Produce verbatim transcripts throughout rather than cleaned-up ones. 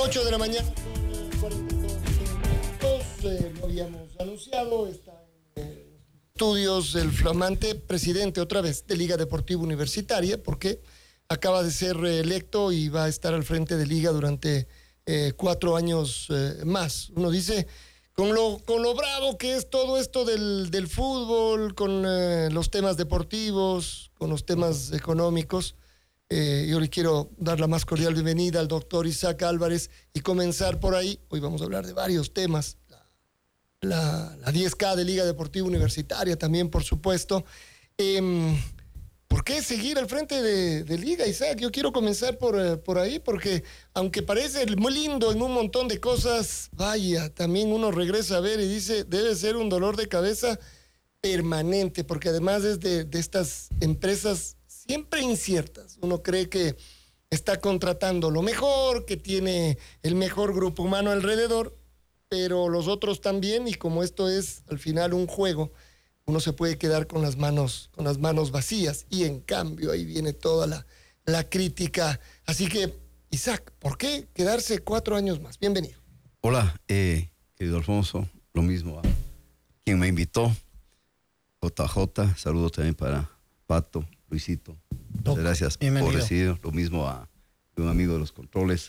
ocho de la mañana, cuarenta y dos minutos, eh, lo habíamos anunciado, está en eh, estudios el flamante presidente otra vez de Liga Deportiva Universitaria, porque acaba de ser reelecto y va a estar al frente de Liga durante eh, cuatro años eh, más. Uno dice, con lo, con lo bravo que es todo esto del, del fútbol, con eh, los temas deportivos, con los temas económicos, Eh, yo le quiero dar la más cordial bienvenida al doctor Isaac Álvarez y comenzar por ahí. Hoy vamos a hablar de varios temas. La, la, la diez K de Liga Deportiva Universitaria también, por supuesto. Eh, ¿Por qué seguir al frente de, de Liga, Isaac? Yo quiero comenzar por, eh, por ahí porque aunque parece muy lindo en un montón de cosas, vaya, también uno regresa a ver y dice, debe ser un dolor de cabeza permanente, porque además es de, de estas empresas siempre inciertas. Uno cree que está contratando lo mejor, que tiene el mejor grupo humano alrededor, pero los otros también, y como esto es al final un juego, uno se puede quedar con las manos, con las manos vacías, y en cambio ahí viene toda la, la crítica. Así que, Isaac, ¿por qué quedarse cuatro años más? Bienvenido. Hola, eh, querido Alfonso, lo mismo a quien me invitó, J J, saludo también para Pato, Luisito, muchas gracias Bienvenido. por recibir, lo mismo a un amigo de los controles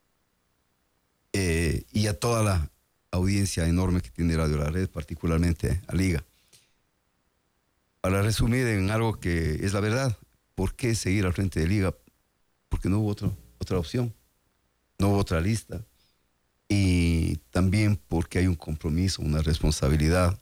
eh, y a toda la audiencia enorme que tiene Radio La Red, particularmente a Liga. Para resumir en algo que es la verdad, ¿por qué seguir al frente de Liga? Porque no hubo otra, otra opción, no hubo otra lista, y también porque hay un compromiso, una responsabilidad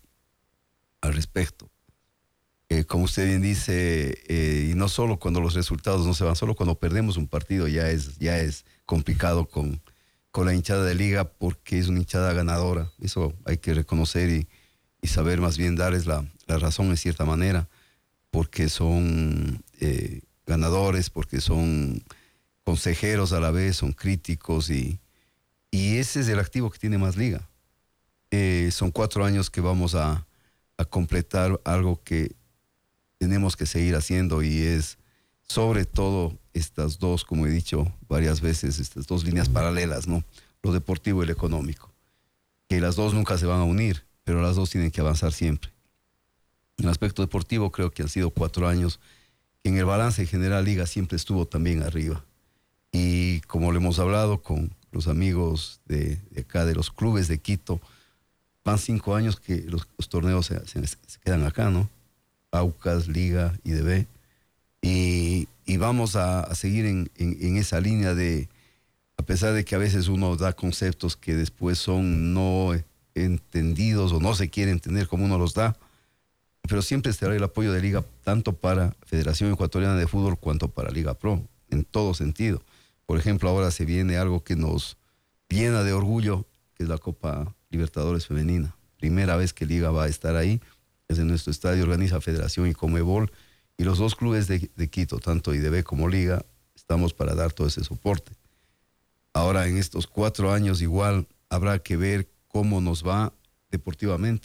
al respecto. Eh, como usted bien dice, eh, y no solo cuando los resultados no se van, solo cuando perdemos un partido ya es, ya es complicado con, con la hinchada de Liga, porque es una hinchada ganadora. Eso hay que reconocer y, y saber más bien darles la, la razón en cierta manera, porque son eh, ganadores, porque son consejeros a la vez, son críticos, y, y ese es el activo que tiene más Liga. Eh, son cuatro años que vamos a, a completar algo que tenemos que seguir haciendo, y es sobre todo estas dos, como he dicho varias veces, estas dos líneas paralelas, ¿no? Lo deportivo y lo económico, que las dos nunca se van a unir, pero las dos tienen que avanzar siempre. En el aspecto deportivo creo que han sido cuatro años que en el balance general Liga siempre estuvo también arriba, y como lo hemos hablado con los amigos de, de acá, de los clubes de Quito, van cinco años que los, los torneos se, se, se quedan acá, ¿no? Aucas, Liga, I D B, y, y vamos a, a seguir en, en, en esa línea de, a pesar de que a veces uno da conceptos que después son no entendidos o no se quiere entender como uno los da, pero siempre estará el apoyo de Liga tanto para Federación Ecuatoriana de Fútbol cuanto para Liga Pro, en todo sentido. Por ejemplo, ahora se viene algo que nos llena de orgullo, que es la Copa Libertadores Femenina. Primera vez que Liga va a estar ahí. En nuestro estadio organiza Federación y Conmebol, y los dos clubes de, de Quito, tanto I D B como Liga, estamos para dar todo ese soporte. Ahora, en estos cuatro años igual habrá que ver cómo nos va deportivamente,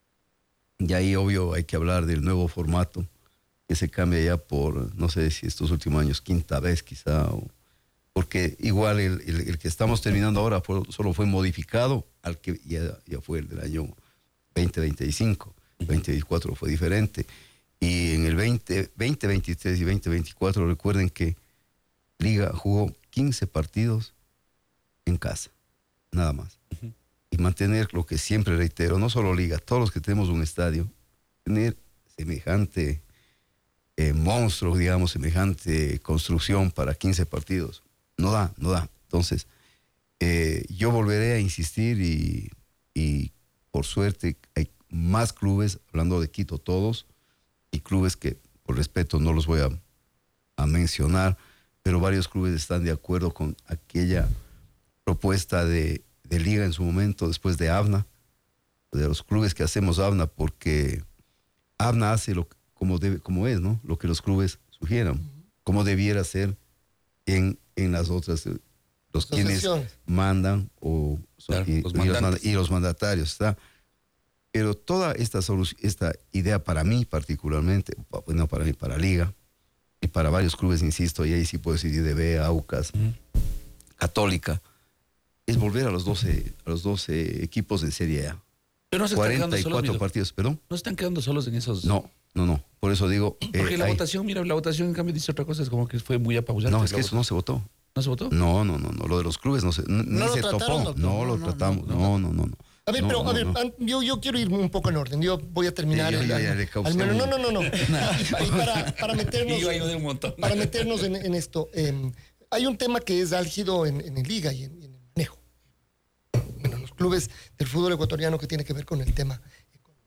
y ahí obvio hay que hablar del nuevo formato que se cambia ya por, no sé si estos últimos años, quinta vez quizá, o, porque igual el, el, el que estamos terminando ahora fue, solo fue modificado al que ya, ya fue el del año veinte veinticinco. veinte veinticuatro fue diferente, y en el veinte, veinte veintitrés y veinte veinticuatro recuerden que Liga jugó quince partidos en casa, nada más. Uh-huh. Y mantener lo que siempre reitero, no solo Liga, todos los que tenemos un estadio, tener semejante eh, monstruo, digamos, semejante construcción para quince partidos, no da, no da. Entonces, eh, yo volveré a insistir, y, y por suerte hay más clubes, hablando de Quito todos, y clubes que por respeto no los voy a, a mencionar, pero varios clubes están de acuerdo con aquella propuesta de, de Liga en su momento, después de ABNA, de los clubes que hacemos ABNA, porque ABNA hace lo, como, debe, como es, ¿no? Lo que los clubes sugieran, como debiera ser en, en las otras, los quienes mandan o son, claro, y, los y, los, y los mandatarios, ¿está? Pero toda esta, esta idea para mí particularmente, bueno, para mí, para Liga, y para varios clubes, insisto, y ahí sí puedo decir I D B, Aucas, uh-huh. Católica, es volver a los doce, a los doce equipos en Serie A. Pero no se están quedando solos, cuarenta y cuatro partidos, perdón. No se están quedando solos en esos. No, no, no. Por eso digo. Porque eh, la hay... votación, mira, la votación en cambio dice otra cosa, es como que fue muy apabullante. No, es que la eso no se votó. ¿No se votó? No, no, no, no. Lo de los clubes no se, n- ¿No ni lo se trataron, topó. doctor? No, No, lo no, tratamos. no, No, no, no. no. A ver, No, pero no, a ver, no. an- yo, yo quiero ir un poco en orden. Yo voy a terminar. Sí, yo- el- yo ya al- le causé al menos, no, un- no, no, no. Y para, para meternos, Y yo ayudé un montón. para meternos en, en esto, eh, hay un tema que es álgido en, en el liga y en, y en el manejo. Bueno, los clubes del fútbol ecuatoriano que tiene que ver con el tema económico.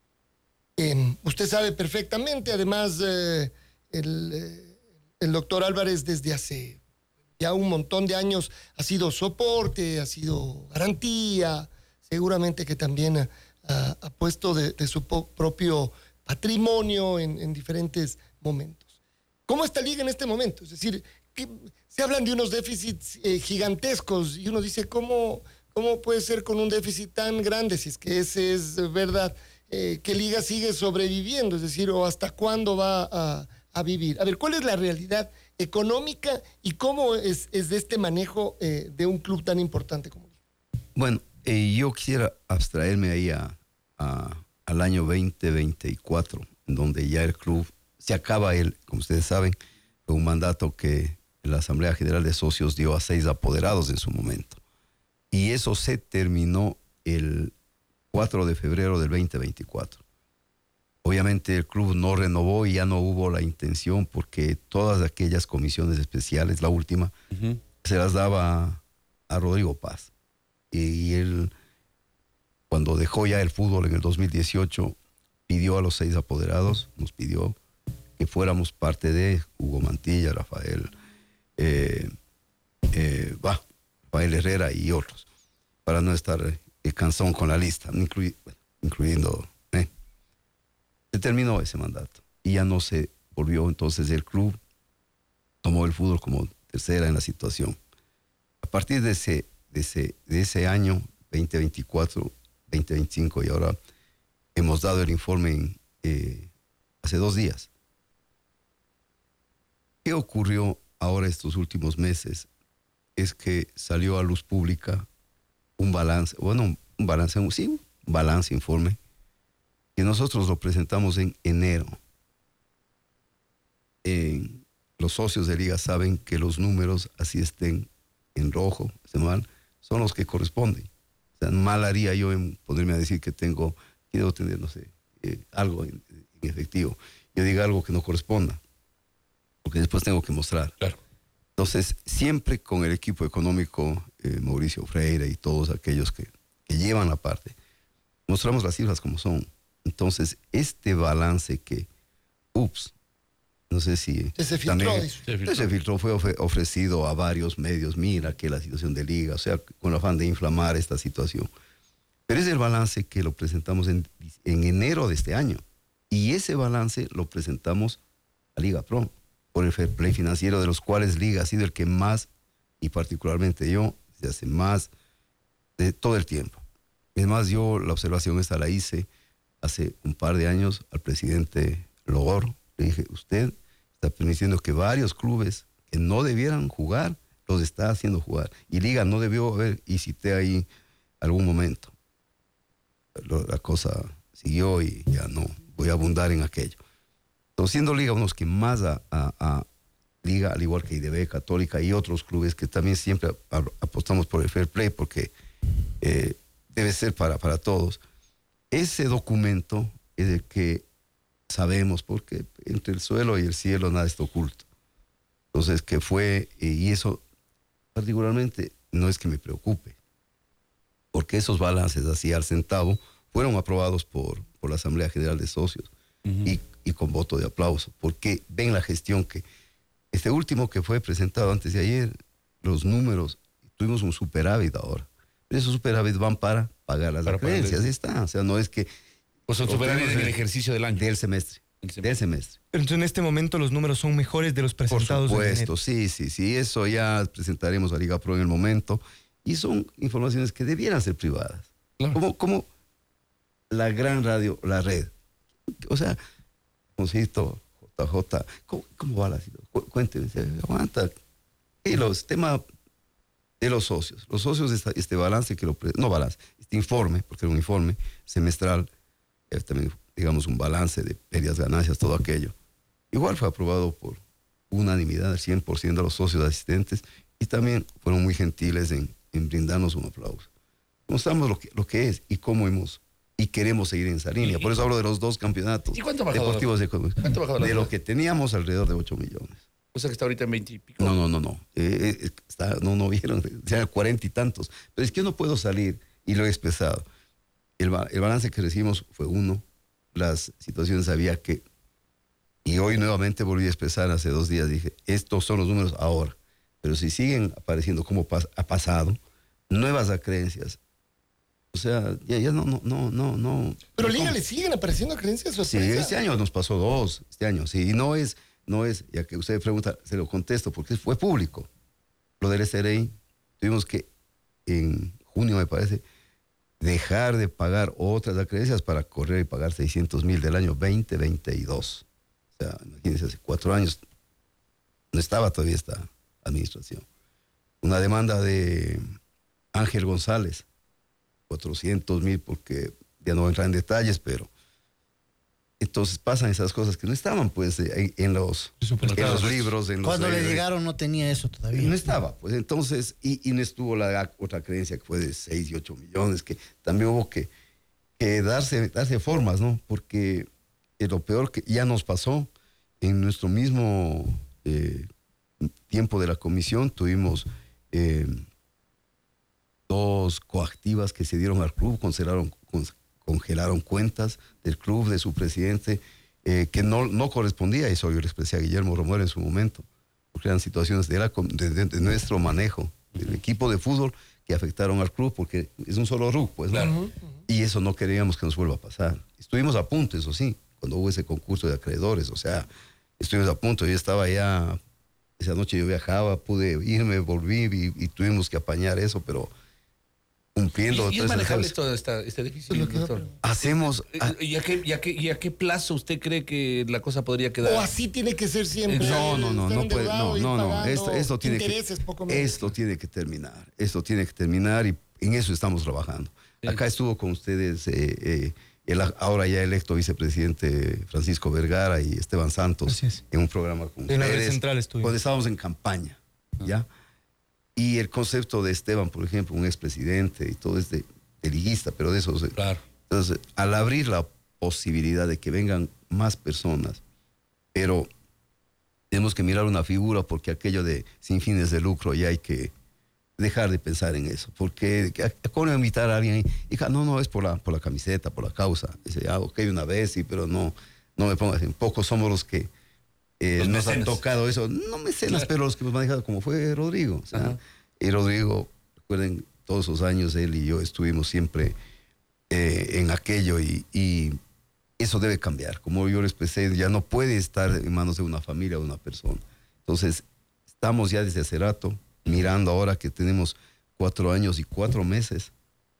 Eh, usted sabe perfectamente, además, eh, el, eh, el doctor Álvarez desde hace ya un montón de años ha sido soporte, ha sido garantía, seguramente que también ha, ha- ha puesto de, de su po- propio patrimonio en, en diferentes momentos. ¿Cómo está Liga en este momento? Es decir, que se hablan de unos déficits eh, gigantescos y uno dice, ¿cómo, ¿cómo puede ser con un déficit tan grande? Si es que ese es verdad, eh, que Liga sigue sobreviviendo, es decir, o hasta cuándo va a, a vivir. A ver, ¿cuál es la realidad económica y cómo es, es de este manejo eh, de un club tan importante como Liga? Bueno, eh, yo quisiera abstraerme ahí a, a- al año veinte veinticuatro, en donde ya el club se acaba él, como ustedes saben, fue un mandato que la Asamblea General de Socios dio a seis apoderados en su momento. Y eso se terminó el cuatro de febrero del veinte veinticuatro. Obviamente el club no renovó y ya no hubo la intención porque todas aquellas comisiones especiales, la última, Ujú. se las daba a, a Rodrigo Paz. Y él, cuando dejó ya el fútbol en el dos mil dieciocho, pidió a los seis apoderados, nos pidió que fuéramos parte de Hugo Mantilla, Rafael, eh, eh, bah, Rafael Herrera y otros, para no estar eh, cansón con la lista, incluy- bueno, incluyendo... eh. Se terminó ese mandato y ya no se volvió. Entonces el club tomó el fútbol como tercera en la situación. A partir de ese, de ese, de ese año, veinte veinticuatro, veinte veinticinco, y ahora hemos dado el informe en, eh, hace dos días. ¿Qué ocurrió ahora estos últimos meses? Es que salió a luz pública un balance, bueno, un balance, sí, un balance informe, que nosotros lo presentamos en enero. En, los socios de Liga saben que los números, así estén en rojo, estén mal, son los que corresponden. O sea, mal haría yo en ponerme a decir que tengo, que debo tener, no sé, eh, algo en, en efectivo. Yo diga algo que no corresponda, porque después tengo que mostrar. Claro. Entonces, siempre con el equipo económico, eh, Mauricio Freire y todos aquellos que, que llevan la parte, mostramos las cifras como son. Entonces, este balance que, ups, no sé si... Que se filtró, también, dice. Se filtró. se filtró, fue ofre- ofrecido a varios medios, mira que la situación de Liga, o sea, con el afán de inflamar esta situación. Pero es el balance que lo presentamos en, en enero de este año. Y ese balance lo presentamos a Liga Pro, por el fair play financiero, de los cuales Liga ha sido el que más, y particularmente yo, desde hace más de todo el tiempo. Es más, yo la observación esta la hice hace un par de años al presidente Logor. Le dije, usted está permitiendo que varios clubes que no debieran jugar, los está haciendo jugar. Y Liga no debió haber, y cité ahí algún momento. Lo- la cosa siguió y ya no voy a abundar en aquello. Entonces, siendo Liga unos que más a, a- a Liga, al igual que I D B, Católica y otros clubes que también siempre a- a- apostamos por el fair play, porque eh, debe ser para, para todos. Ese documento es el que sabemos, porque entre el suelo y el cielo nada está oculto. Entonces, que fue, eh, y eso particularmente no es que me preocupe, porque esos balances así al centavo fueron aprobados por, por la Asamblea General de Socios. Ujú. y, y con voto de aplauso, porque ven la gestión que, este último que fue presentado antes de ayer, los números, tuvimos un superávit ahora. Esos superávit van para pagar las Para pagar creencias, el- ahí está. O sea, no es que... Pues son superávit en el Obtuvimos ejercicio del año. Del semestre, El semestre. del semestre. Pero entonces en este momento los números son mejores de los Por presentados en supuesto, enero. sí, sí, sí. Eso ya presentaremos a Liga Pro en el momento. Y son informaciones que debieran ser privadas. Claro. Como, como la gran radio, la red. O sea, Juancito, J J, ¿cómo, cómo va la situación? Cu- Cuéntenme, se aguanta. Y los temas de los socios. Los socios, esta, este balance que lo... No balance, este informe, porque era un informe semestral, eh, también, digamos, un balance de pérdidas, ganancias, todo aquello. Igual fue aprobado por unanimidad, el cien por ciento de los socios asistentes, y también fueron muy gentiles en, en brindarnos un aplauso. Mostramos lo que, lo que es y cómo hemos y queremos seguir en esa línea. Por eso hablo de los dos campeonatos ¿Y cuánto ha bajado? deportivos y económicos. ¿Cuánto ha bajado la De deuda? lo que teníamos, alrededor de ocho millones. O sea que está ahorita en veinte y pico. No, no, no, no. Eh, eh, está, no, no vieron, ya cuarenta y tantos. Pero es que yo no puedo salir, y lo he expresado. El, ba- el balance que recibimos fue uno. Las situaciones había que... Y hoy nuevamente volví a expresar, hace dos días dije, estos son los números ahora. Pero si siguen apareciendo como pas- ha pasado, nuevas acreencias. O sea, ya, ya no, no, no, no, no. Pero no, Liga ¿cómo? le siguen apareciendo creencias Sí, sorpresas. este año nos pasó dos, este año, sí, y no es, no es, ya que usted pregunta, se lo contesto, porque fue público. Lo del S R I, tuvimos que, en junio me parece, dejar de pagar otras acreencias para correr y pagar seiscientos mil del año veinte veintidós. O sea, imagínense, hace cuatro años no estaba todavía esta administración. Una demanda de Ángel González, cuatrocientos mil, porque ya no voy a entrar en detalles, pero entonces pasan esas cosas que no estaban pues en, en los, en los libros, en los Cuando le eh, llegaron no tenía eso todavía. no estaba, pues entonces, y, y no estuvo la otra creencia que fue de seis y ocho millones, que también hubo que, que darse, darse formas, ¿no? Porque eh, lo peor que ya nos pasó, en nuestro mismo eh, tiempo de la comisión, tuvimos eh, dos coactivas que se dieron al club, congelaron, con- congelaron cuentas del club, de su presidente, eh, que no, no correspondía, eso yo le expresé a Guillermo Romero en su momento, porque eran situaciones de, la, de, de- de nuestro manejo, del equipo de fútbol, que afectaron al club, porque es un solo R U C, pues, ¿no? Claro. Y eso no queríamos que nos vuelva a pasar. Estuvimos a punto, eso sí, cuando hubo ese concurso de acreedores, o sea, estuvimos a punto, yo estaba ya, esa noche yo viajaba, pude irme, volví y, y tuvimos que apañar eso, pero cumpliendo... ¿Y, y es tres manejable etapas. todo esta, este déficit, Eso es lo que doctor? va Hacemos... ah, ¿Y a, qué, y, a qué, ¿Y a qué plazo usted cree que la cosa podría quedar? O así tiene que ser siempre. No, no, no, estar no puede, endeudado, no, ir no, no, pagando esto, esto tiene intereses, que, poco menos. esto tiene que terminar, esto tiene que terminar y en eso estamos trabajando. Sí. Acá estuvo con ustedes eh, eh, el ahora ya electo vicepresidente Francisco Vergara y Esteban Santos Así es. en un programa con En la red ustedes, central estuvimos. cuando estábamos en campaña, ¿ya? Y el concepto de Esteban, por ejemplo, un expresidente y todo es de, de liguista, pero de eso... se- Claro. entonces, al abrir la posibilidad de que vengan más personas, pero tenemos que mirar una figura porque aquello de sin fines de lucro ya hay que dejar de pensar en eso. Porque, ¿cómo invitar a alguien ahí? Hija, no, no, es por la, por la camiseta, por la causa. Dice, ah, ok, una vez, sí, pero no, no me pongas en pocos somos los que eh, Los nos han mecenas. tocado eso. No mecenas, Claro. pero los que hemos manejado, como fue Rodrigo. O sea, Ajá. y Rodrigo, recuerden, todos esos años él y yo estuvimos siempre eh, en aquello y, y eso debe cambiar. Como yo les expresé, ya no puede estar en manos de una familia o de una persona. Entonces, estamos ya desde hace rato mirando ahora que tenemos cuatro años y cuatro meses.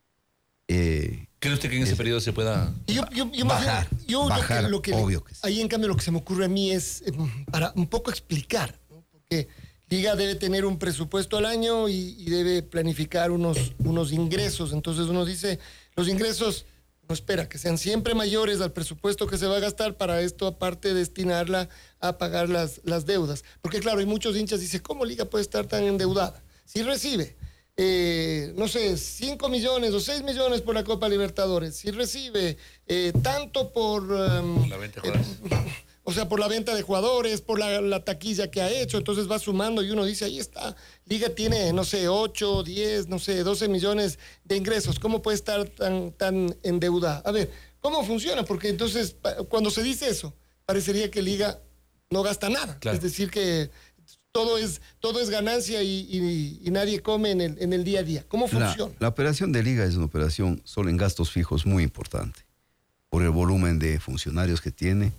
Eh, ¿Cree usted que en ese Es- periodo se pueda...? Y yo, yo, yo más Bajar, bien- yo lo que- bajar, lo que, obvio que sí. ahí en cambio lo que se me ocurre a mí es eh, para un poco explicar, ¿no? Porque Liga debe tener un presupuesto al año y, y debe planificar unos, unos ingresos. Entonces uno dice, los ingresos, uno espera que sean siempre mayores al presupuesto que se va a gastar para esto, aparte destinarla a pagar las, las deudas. Porque claro, hay muchos hinchas que dicen, ¿cómo Liga puede estar tan endeudada? Si recibe, eh, no sé, cinco millones o seis millones por la Copa Libertadores, si recibe eh, tanto por... em, La venta de jugadores. o sea, por la venta de jugadores, por la, la taquilla que ha hecho, entonces va sumando y uno dice, ahí está, Liga tiene, no sé, ocho, diez, no sé, doce millones de ingresos, ¿cómo puede estar tan, tan endeudada? A ver, ¿cómo funciona? Porque entonces, pa- cuando se dice eso, parecería que Liga no gasta nada, Claro. es decir, que todo es, todo es ganancia y, y- y nadie come en el, en el día a día. ¿Cómo la, funciona? la operación de Liga es una operación solo en gastos fijos muy importante, por el volumen de funcionarios que tiene.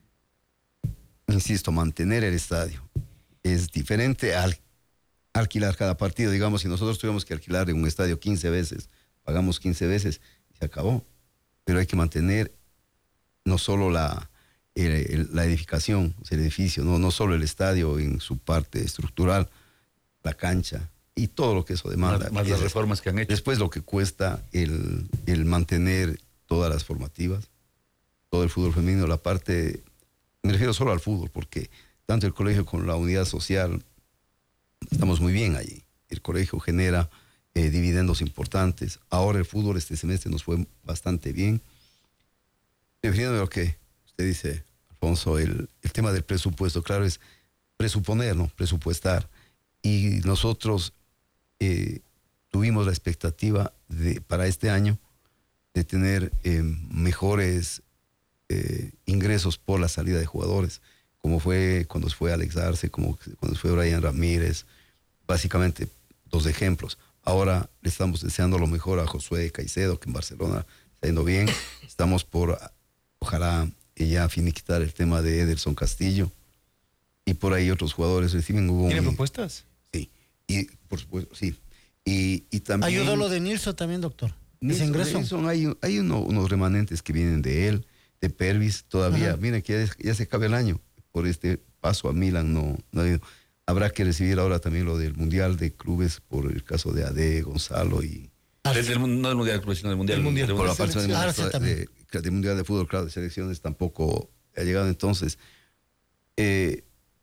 Insisto, mantener el estadio es diferente al alquilar cada partido. Digamos, si nosotros tuviéramos que alquilar en un estadio quince veces, pagamos quince veces y se acabó. Pero hay que mantener no solo la, el- el- la edificación, o sea, el edificio, no, no solo el estadio en su parte estructural, la cancha, y todo lo que eso demanda. Más, más las reformas que han hecho. Después lo que cuesta el, el mantener todas las formativas, todo el fútbol femenino, la parte, me refiero solo al fútbol, porque tanto el colegio como la unidad social, estamos muy bien allí. El colegio genera eh, dividendos importantes. Ahora el fútbol este semestre nos fue bastante bien. Refiriéndome a lo que usted dice, Alfonso, el, el tema del presupuesto, claro, es presuponer, ¿no? Presupuestar. Y nosotros eh, tuvimos la expectativa de, para este año de tener eh, mejores eh, ingresos por la salida de jugadores, como fue cuando fue Alex Arce, como cuando fue Brian Ramírez, básicamente dos ejemplos. Ahora le estamos deseando lo mejor a Josué Caicedo, que en Barcelona está yendo bien. Estamos por, ojalá, ya finiquitar el tema de Ederson Castillo. Y por ahí otros jugadores reciben. Hubo ¿Tiene un, propuestas? Sí, y por supuesto, sí. Y, y también... Ayudó lo de Nilsson también, doctor. Ese Nilsson, ingreso. Nilsson, hay hay uno, unos remanentes que vienen de él, de Pervis, todavía. Ajá. Miren que ya, ya se acaba el año. Por este paso a Milan no, no ha habido. Habrá que recibir ahora también lo del Mundial de Clubes por el caso de Ade, Gonzalo y... Desde el, no del Mundial de Clubes, sino del Mundial. El mundial. del Por la mundial. parte de, Ah, sí, también. de, de Mundial de Fútbol, claro, de selecciones tampoco ha llegado. Entonces, eh,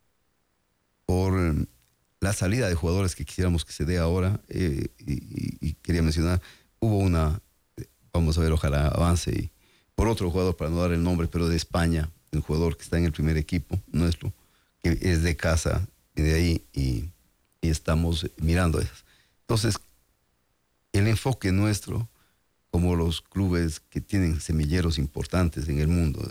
por eh, la salida de jugadores que quisiéramos que se dé ahora, eh, y, y, y quería mencionar, hubo una, vamos a ver, ojalá avance, y por otro jugador, para no dar el nombre, pero de España, un jugador que está en el primer equipo nuestro, que es de casa, de ahí, y, y estamos mirando esas. Entonces, el enfoque nuestro, como los clubes que tienen semilleros importantes en el mundo,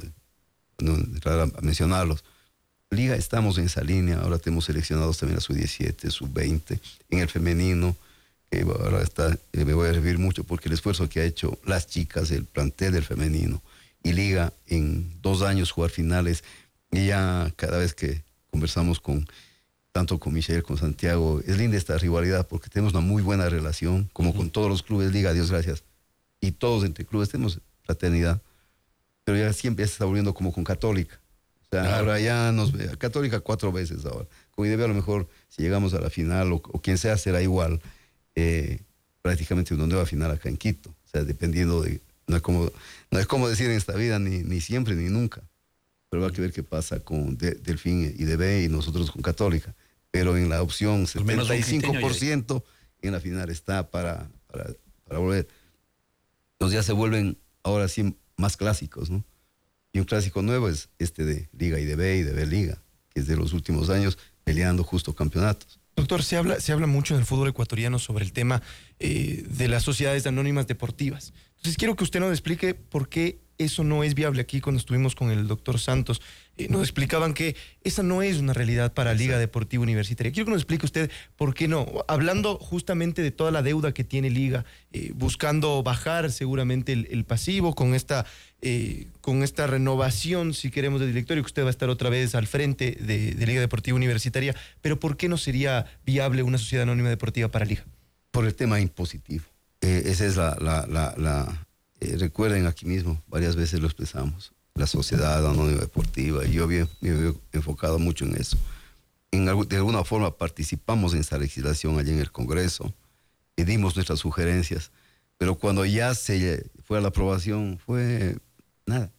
no entrar a mencionarlos, Liga, estamos en esa línea. Ahora tenemos seleccionados también a sub diecisiete, sub veinte, en el femenino, que ahora está, eh, me voy a referir mucho porque el esfuerzo que ha hecho las chicas, el plantel del femenino, y Liga en dos años jugar finales, y ya cada vez que conversamos con tanto con Michelle, con Santiago, es linda esta rivalidad porque tenemos una muy buena relación, como uh-huh. con todos los clubes Liga, Dios gracias, y todos entre clubes tenemos fraternidad, pero ya siempre se está volviendo como con Católica. O sea, claro. Ahora ya nos ve, Católica cuatro veces ahora. Con I D B a lo mejor si llegamos a la final o, o quien sea será igual, eh, prácticamente una nueva final acá en Quito. O sea, dependiendo de, no es como, no es como decir en esta vida ni, ni siempre ni nunca. Pero hay que ver qué pasa con de, Delfín y D B y nosotros con Católica. Pero en la opción setenta y cinco por ciento en la final está para, para, para volver. Entonces ya se vuelven ahora sí más clásicos, ¿no? Y un clásico nuevo es este de Liga I D B y D B Liga, que es de los últimos años peleando justo campeonatos. Doctor, se habla, se habla mucho en el fútbol ecuatoriano sobre el tema eh, de las sociedades anónimas deportivas. Entonces quiero que usted nos explique por qué eso no es viable. Aquí cuando estuvimos con el doctor Santos, eh, nos explicaban que esa no es una realidad para Liga Deportiva Universitaria. Quiero que nos explique usted por qué no. Hablando justamente de toda la deuda que tiene Liga, eh, buscando bajar seguramente el, el pasivo con esta, eh, con esta renovación, si queremos, de directorio, que usted va a estar otra vez al frente de, de Liga Deportiva Universitaria, pero ¿por qué no sería viable una sociedad anónima deportiva para Liga? Por el tema impositivo. Eh, esa es la... la, la, la Eh, recuerden, aquí mismo, varias veces lo expresamos, la sociedad anónima deportiva, y yo bien, me he enfocado mucho en eso. En, de alguna forma participamos en esa legislación allá en el Congreso, y dimos nuestras sugerencias, pero cuando ya se fue a la aprobación, fue nada.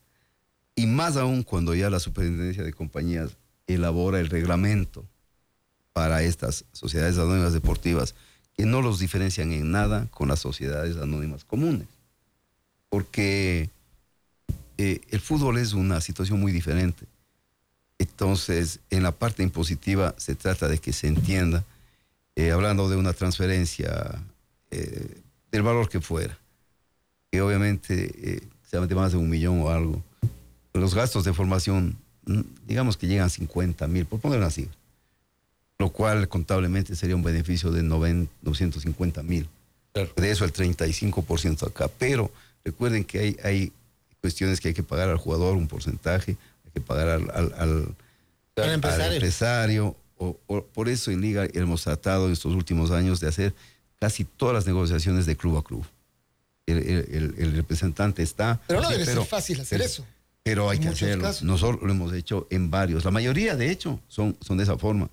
Y más aún cuando ya la Superintendencia de Compañías elabora el reglamento para estas sociedades anónimas deportivas, que no los diferencian en nada con las sociedades anónimas comunes. Porque eh, el fútbol es una situación muy diferente. Entonces, en la parte impositiva se trata de que se entienda, eh, hablando de una transferencia eh, del valor que fuera, que obviamente eh, se mete más de un millón o algo. Los gastos de formación, digamos que llegan a cincuenta mil, por poner una cifra, lo cual contablemente sería un beneficio de novecientos cincuenta mil. Claro. De eso el treinta y cinco por ciento acá, pero recuerden que hay, hay cuestiones que hay que pagar al jugador, un porcentaje, hay que pagar al, al, al, al empresario. Al empresario o, o, por eso en Liga hemos tratado en estos últimos años de hacer casi todas las negociaciones de club a club. El, el, el representante está... Pero no debe pero, ser fácil hacer pero, eso. Pero hay que hacerlo. Casos. Nosotros lo hemos hecho en varios. La mayoría, de hecho, son, son de esa forma.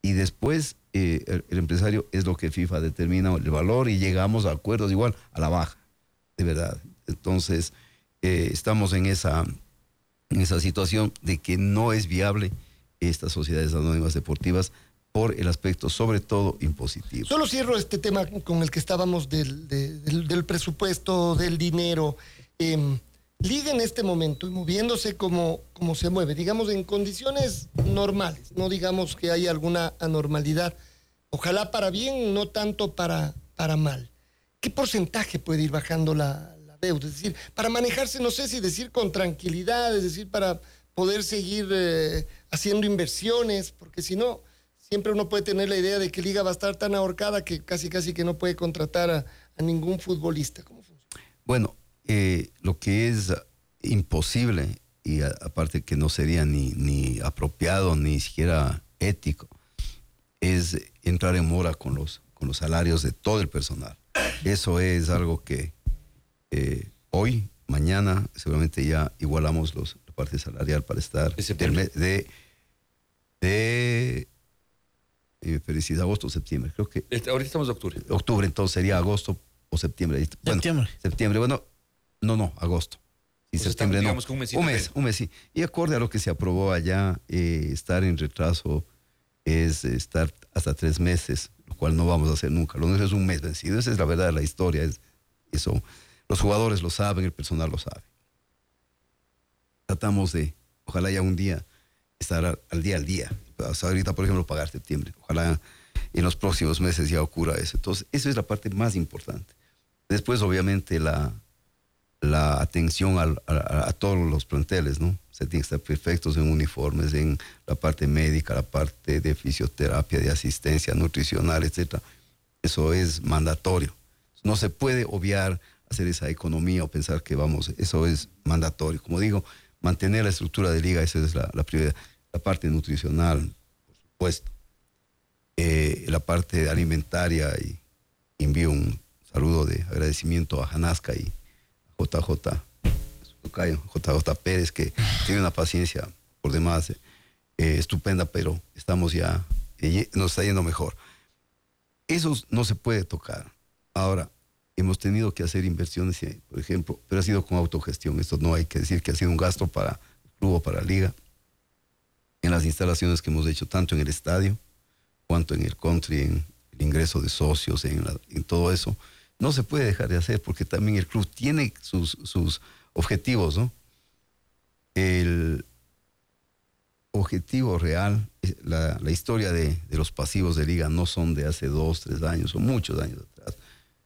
y después eh, el, el empresario es lo que FIFA determina el valor y llegamos a acuerdos igual a la baja, de verdad. Entonces, eh, estamos en esa, en esa situación de que no es viable estas sociedades anónimas deportivas por el aspecto, sobre todo, impositivo. Solo cierro este tema con el que estábamos del, de, del, del presupuesto, del dinero. Eh, Liga en este momento, y moviéndose como, como se mueve, digamos en condiciones normales, no digamos que haya alguna anormalidad, ojalá para bien, no tanto para, para mal. ¿Qué porcentaje puede ir bajando la, la deuda? Es decir, para manejarse, no sé si decir con tranquilidad, es decir, para poder seguir eh, haciendo inversiones, porque si no, siempre uno puede tener la idea de que Liga va a estar tan ahorcada que casi casi que no puede contratar a, a ningún futbolista. ¿Cómo funciona? Bueno, Eh, lo que es imposible y a, aparte que no sería ni, ni apropiado ni siquiera ético es entrar en mora con los, con los salarios de todo el personal. Eso es algo que eh, hoy, mañana seguramente ya igualamos los, la parte salarial para estar de, de, de eh, felicidad, agosto, septiembre, creo que Este, ahorita estamos en octubre. octubre, entonces sería agosto o septiembre. Bueno, Septiembre. Septiembre, bueno, no, no, agosto. Y Pues septiembre estamos, no. digamos que un mesito un mes, de- un mes, sí. Y acorde a lo que se aprobó allá, eh, estar en retraso es eh, estar hasta tres meses, lo cual no vamos a hacer nunca. Lo nuestro es un mes vencido. Esa es la verdad de la historia. Es, eso, los jugadores lo saben, el personal lo sabe. Tratamos de, ojalá ya un día, estar al, al día al día. O sea, ahorita, por ejemplo, pagar septiembre. Ojalá en los próximos meses ya ocurra eso. Entonces, esa es la parte más importante. Después, obviamente, la, la atención al, a, a todos los planteles, ¿no? Se tiene que estar perfectos en uniformes, en la parte médica, la parte de fisioterapia, de asistencia nutricional, etcétera. Eso es mandatorio. No se puede obviar hacer esa economía o pensar que vamos, eso es mandatorio. Como digo, mantener la estructura de liga, esa es la, la prioridad. La parte nutricional, por supuesto. Eh, la parte alimentaria, y envío un saludo de agradecimiento a Janasca y a J J, J J Pérez, que tiene una paciencia por demás eh, estupenda, pero estamos ya, eh, nos está yendo mejor. Eso no se puede tocar. Ahora, hemos tenido que hacer inversiones, por ejemplo, pero ha sido con autogestión. Esto no hay que decir que ha sido un gasto para el club o para la liga. En las instalaciones que hemos hecho, tanto en el estadio, cuanto en el country, en el ingreso de socios, en, la, en todo eso, no se puede dejar de hacer porque también el club tiene sus, sus objetivos, ¿no? El objetivo real, la, la historia de, de los pasivos de liga no son de hace dos, tres años, son muchos años atrás.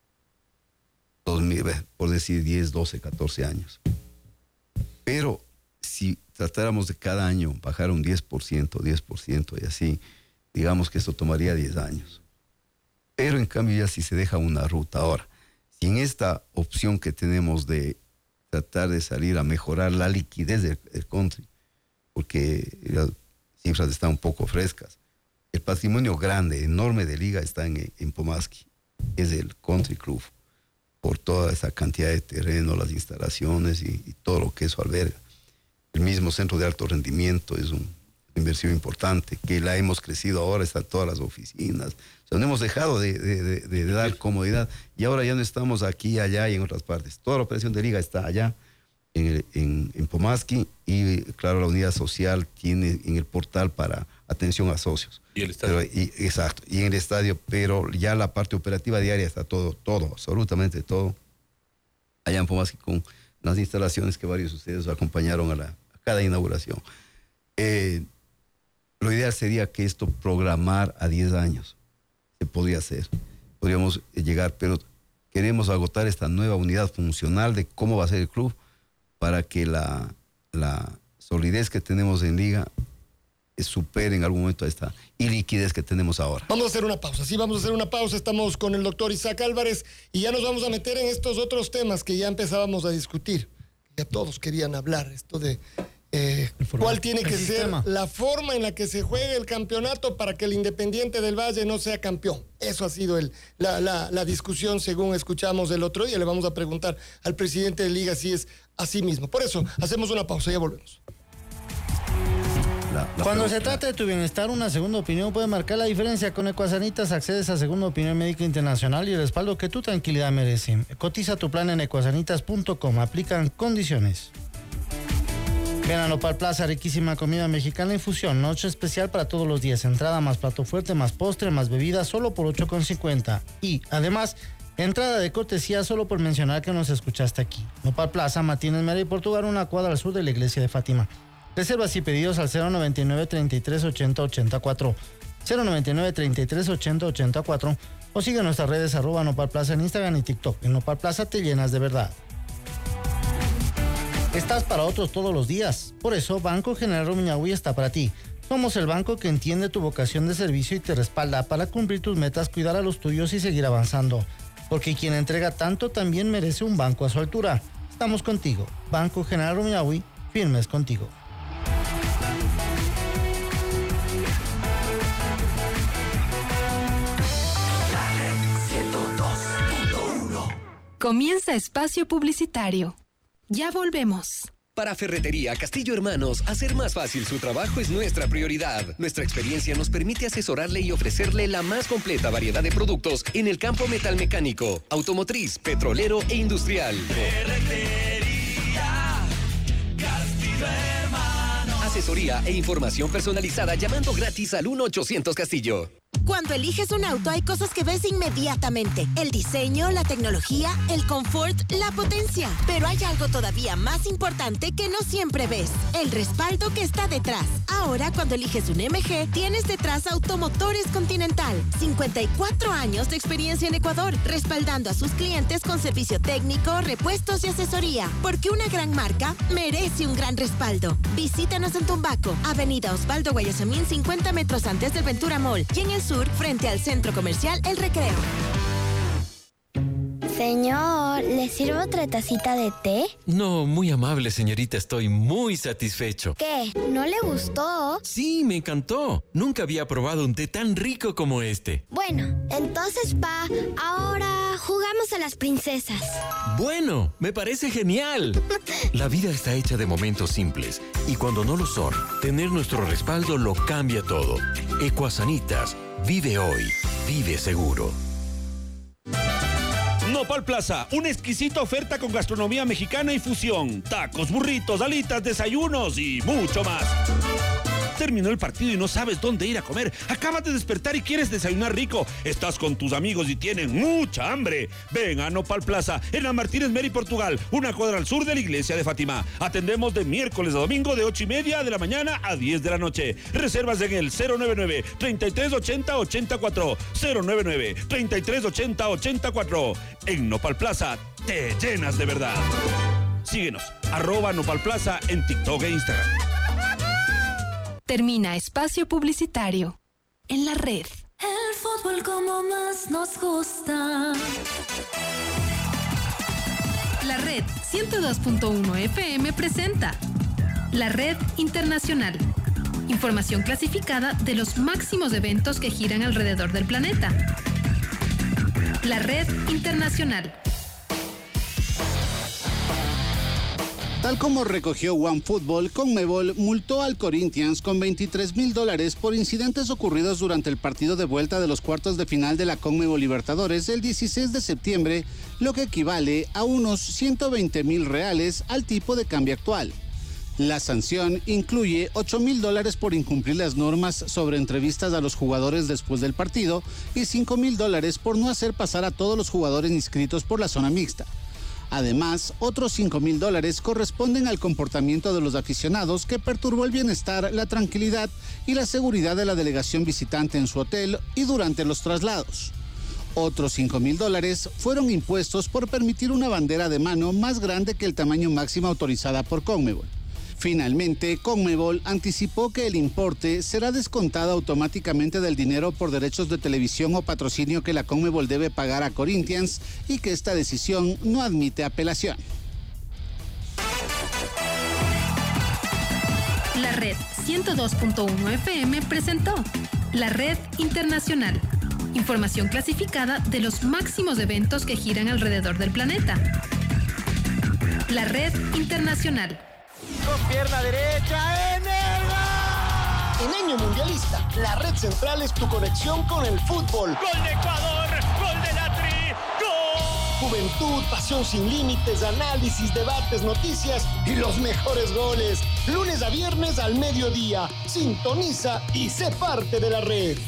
dos mil, por decir diez, doce, catorce años. Pero si tratáramos de cada año bajar un diez por ciento, diez por ciento y así, digamos que esto tomaría diez años. Pero en cambio ya si se deja una ruta. Ahora, si en esta opción que tenemos de tratar de salir a mejorar la liquidez del, del country, porque las cifras están un poco frescas, el patrimonio grande, enorme de liga está en, en Pomaski, es el country club, por toda esa cantidad de terreno, las instalaciones y, y todo lo que eso alberga. El mismo centro de alto rendimiento es un, una inversión importante, que la hemos crecido ahora, están todas las oficinas. O sea, no hemos dejado de, de, de, de dar comodidad y ahora ya no estamos aquí, allá y en otras partes. Toda la operación de liga está allá en, en, en Pomaski y claro, la unidad social tiene en el portal para atención a socios. Y el estadio. Pero, y, exacto, y en el estadio, pero ya la parte operativa diaria está todo, todo, absolutamente todo. Allá en Pomaski con las instalaciones que varios de ustedes acompañaron a, la, a cada inauguración. Eh, lo ideal sería que esto programar a diez años. Se podría hacer, podríamos llegar, pero queremos agotar esta nueva unidad funcional de cómo va a ser el club para que la, la solidez que tenemos en liga supere en algún momento a esta iliquidez que tenemos ahora. Vamos a hacer una pausa, sí, vamos a hacer una pausa. Estamos con el doctor Isaac Álvarez y ya nos vamos a meter en estos otros temas que ya empezábamos a discutir. Ya todos querían hablar, esto de eh, cuál tiene que el ser sistema. la forma en la que se juegue el campeonato para que el Independiente del Valle no sea campeón. Eso ha sido el, la, la, la discusión según escuchamos el otro día. Le vamos a preguntar al presidente de Liga si es así mismo. Por eso, hacemos una pausa, ya volvemos. la, la Cuando pregunta. se trata de tu bienestar, una segunda opinión puede marcar la diferencia. Con Ecuasanitas accedes a segunda opinión médica internacional y el respaldo que tu tranquilidad merece. Cotiza tu plan en ecuasanitas punto com. Aplican condiciones. Ven a Nopal Plaza, riquísima comida mexicana y fusión. Noche especial para todos los días. Entrada más plato fuerte, más postre, más bebida, solo por ocho con cincuenta. Y, además, entrada de cortesía solo por mencionar que nos escuchaste aquí. Nopal Plaza, Martínez Mera y Portugal, una cuadra al sur de la iglesia de Fátima. Reservas y pedidos al cero noventa y nueve, treinta y tres, ochenta, ochenta y cuatro. cero noventa y nueve, treinta y tres, ochenta, ochenta y cuatro. O sigue nuestras redes arroba Nopal Plaza en Instagram y TikTok. En Nopal Plaza te llenas de verdad. Estás para otros todos los días. Por eso, Banco General Rumiñahui está para ti. Somos el banco que entiende tu vocación de servicio y te respalda para cumplir tus metas, cuidar a los tuyos y seguir avanzando. Porque quien entrega tanto también merece un banco a su altura. Estamos contigo. Banco General Rumiñahui, firmes contigo. Comienza espacio publicitario. Ya volvemos. Para Ferretería Castillo Hermanos, hacer más fácil su trabajo es nuestra prioridad. Nuestra experiencia nos permite asesorarle y ofrecerle la más completa variedad de productos en el campo metalmecánico, automotriz, petrolero e industrial. Ferretería Castillo Hermanos. Asesoría e información personalizada llamando gratis al uno ochocientos Castillo. Cuando eliges un auto hay cosas que ves inmediatamente. El diseño, la tecnología, el confort, la potencia. Pero hay algo todavía más importante que no siempre ves. El respaldo que está detrás. Ahora cuando eliges un M G, tienes detrás Automotores Continental. cincuenta y cuatro años de experiencia en Ecuador, respaldando a sus clientes con servicio técnico, repuestos y asesoría. Porque una gran marca merece un gran respaldo. Visítanos en Tumbaco, Avenida Osvaldo Guayasamín, cincuenta metros antes del Ventura Mall. Y en el sur, frente al Centro Comercial El Recreo. Señor, ¿le sirvo otra tacita de té? No, muy amable, señorita. Estoy muy satisfecho. ¿Qué? ¿No le gustó? Sí, me encantó. Nunca había probado un té tan rico como este. Bueno, entonces, pa, ahora jugamos a las princesas. Bueno, me parece genial. La vida está hecha de momentos simples. Y cuando no lo son, tener nuestro respaldo lo cambia todo. Ecuasanitas. Vive hoy. Vive seguro. Nopal Plaza, una exquisita oferta con gastronomía mexicana y fusión. Tacos, burritos, alitas, desayunos y mucho más. Terminó el partido y no sabes dónde ir a comer. Acabas de despertar y quieres desayunar rico. Estás con tus amigos y tienen mucha hambre. Ven a Nopal Plaza, en la Martínez Mera y Portugal, una cuadra al sur de la iglesia de Fátima. Atendemos de miércoles a domingo de ocho y media de la mañana a diez de la noche. Reservas en el cero noventa y nueve, treinta y tres ochenta, ochenta y cuatro. cero noventa y nueve, treinta y tres ochenta, ochenta y cuatro. En Nopal Plaza te llenas de verdad. Síguenos, arroba Nopal Plaza en TikTok e Instagram. Termina espacio publicitario. En la red. El fútbol como más nos gusta. La red ciento dos punto uno F M presenta La Red Internacional. Información clasificada de los máximos eventos que giran alrededor del planeta. La Red Internacional. Tal como recogió OneFootball, Conmebol multó al Corinthians con veintitrés mil dólares por incidentes ocurridos durante el partido de vuelta de los cuartos de final de la Conmebol Libertadores el dieciséis de septiembre, lo que equivale a unos ciento veinte mil reales al tipo de cambio actual. La sanción incluye ocho mil dólares por incumplir las normas sobre entrevistas a los jugadores después del partido y cinco mil dólares por no hacer pasar a todos los jugadores inscritos por la zona mixta. Además, otros cinco mil dólares corresponden al comportamiento de los aficionados que perturbó el bienestar, la tranquilidad y la seguridad de la delegación visitante en su hotel y durante los traslados. Otros cinco mil dólares fueron impuestos por permitir una bandera de mano más grande que el tamaño máximo autorizada por Conmebol. Finalmente, Conmebol anticipó que el importe será descontado automáticamente del dinero por derechos de televisión o patrocinio que la Conmebol debe pagar a Corinthians y que esta decisión no admite apelación. La Red ciento dos punto uno F M presentó La Red Internacional. Información clasificada de los máximos eventos que giran alrededor del planeta. La Red Internacional. Con pierna derecha en el gol. En año mundialista, la Red Central es tu conexión con el fútbol. ¡Gol de Ecuador! ¡Gol de la Tri! ¡Gol! Juventud, pasión sin límites, análisis, debates, noticias y los mejores goles. Lunes a viernes al mediodía. Sintoniza y sé parte de la red.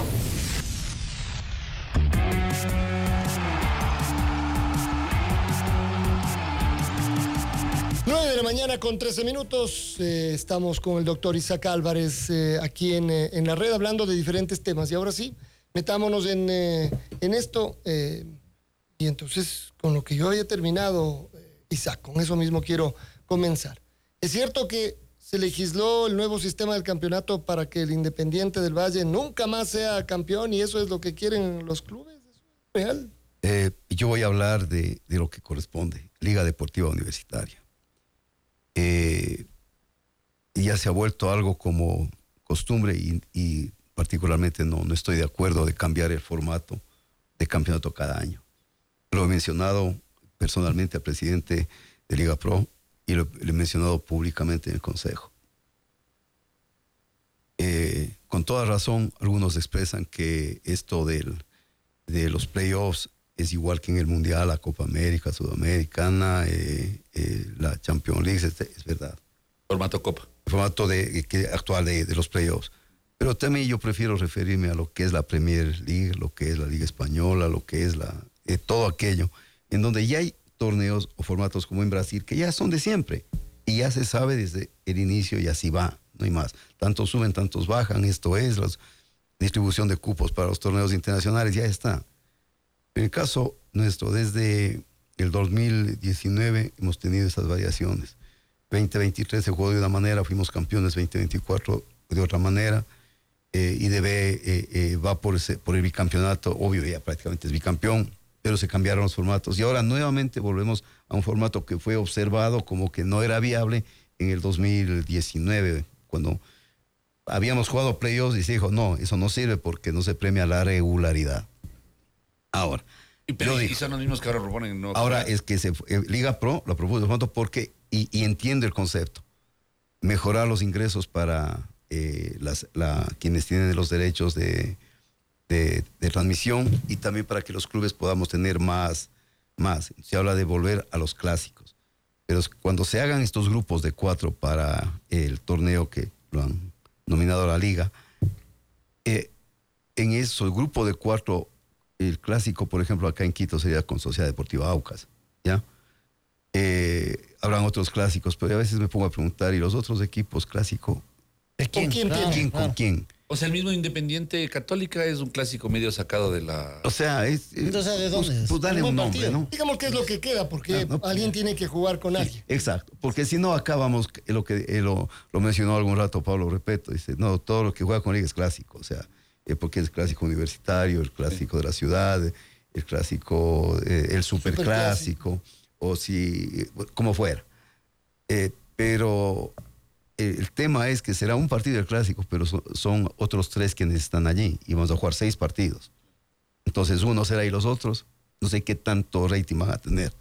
nueve de la mañana con trece minutos. Eh, estamos con el doctor Isaac Álvarez eh, aquí en, eh, en la red hablando de diferentes temas. Y ahora sí, metámonos en, eh, en esto. Eh, y entonces, con lo que yo había terminado, eh, Isaac, con eso mismo quiero comenzar. Es cierto que se legisló el nuevo sistema del campeonato para que el Independiente del Valle nunca más sea campeón y eso es lo que quieren los clubes. ¿Eso es real? Eh, yo voy a hablar de, de lo que corresponde. Liga Deportiva Universitaria. Eh, ya se ha vuelto algo como costumbre y, y particularmente no, no estoy de acuerdo de cambiar el formato de campeonato cada año. Lo he mencionado personalmente al presidente de Liga Pro y lo, lo he mencionado públicamente en el Consejo. Eh, con toda razón, algunos expresan que esto del, de los playoffs es igual que en el Mundial, la Copa América, Sudamericana, eh, eh, la Champions League, es, es verdad. Formato Copa. El formato de, que, actual de, de los playoffs. Pero también yo prefiero referirme a lo que es la Premier League, lo que es la Liga Española, lo que es la, eh, todo aquello, en donde ya hay torneos o formatos como en Brasil, que ya son de siempre. Y ya se sabe desde el inicio y así va, no hay más. Tantos suben, tantos bajan, esto es la distribución de cupos para los torneos internacionales, ya está. En el caso nuestro, desde el dos mil diecinueve hemos tenido esas variaciones. veinte veintitrés se jugó de una manera, fuimos campeones, veinte veinticuatro de otra manera, eh, I D B eh, eh, va por, ese, por el bicampeonato, obvio ya prácticamente es bicampeón, pero se cambiaron los formatos y ahora nuevamente volvemos a un formato que fue observado como que no era viable en el dos mil diecinueve, cuando habíamos jugado playoffs y se dijo, no, eso no sirve porque no se premia la regularidad. Ahora, y, pero, digo, y son los mismos que ahora proponen. No, ahora es que se, eh, Liga Pro lo propuso porque, y, y entiendo el concepto, mejorar los ingresos para eh, las, la, quienes tienen los derechos de, de, de transmisión y también para que los clubes podamos tener más, más. Se habla de volver a los clásicos, pero cuando se hagan estos grupos de cuatro para el torneo que lo han nominado a la Liga, eh, en esos grupos de cuatro, el clásico, por ejemplo, acá en Quito sería con Sociedad Deportiva Aucas, ¿ya? Eh, habrán otros clásicos, pero a veces me pongo a preguntar, ¿y los otros equipos clásicos? ¿De quién? ¿Con quién? Claro, ¿Quién claro. ¿Con quién? O sea, el mismo Independiente Católica es un clásico medio sacado de la... O sea, es... Entonces, ¿de dónde pues, es? pues dale un nombre, ¿no? Digamos que es lo que queda, porque Ah, no, alguien tiene que jugar con alguien. Exacto, porque si no acabamos, lo que eh, lo, lo mencionó algún rato Pablo Repeto, dice, no, todo lo que juega con Liga es clásico, o sea, eh, porque es clásico universitario, el clásico sí. de la ciudad, el clásico, eh, el superclásico, o si, como fuera. Eh, pero eh, el tema es que será un partido del clásico, pero son, son otros tres quienes están allí y vamos a jugar seis partidos. Entonces uno será y los otros, no sé qué tanto rating van a tener.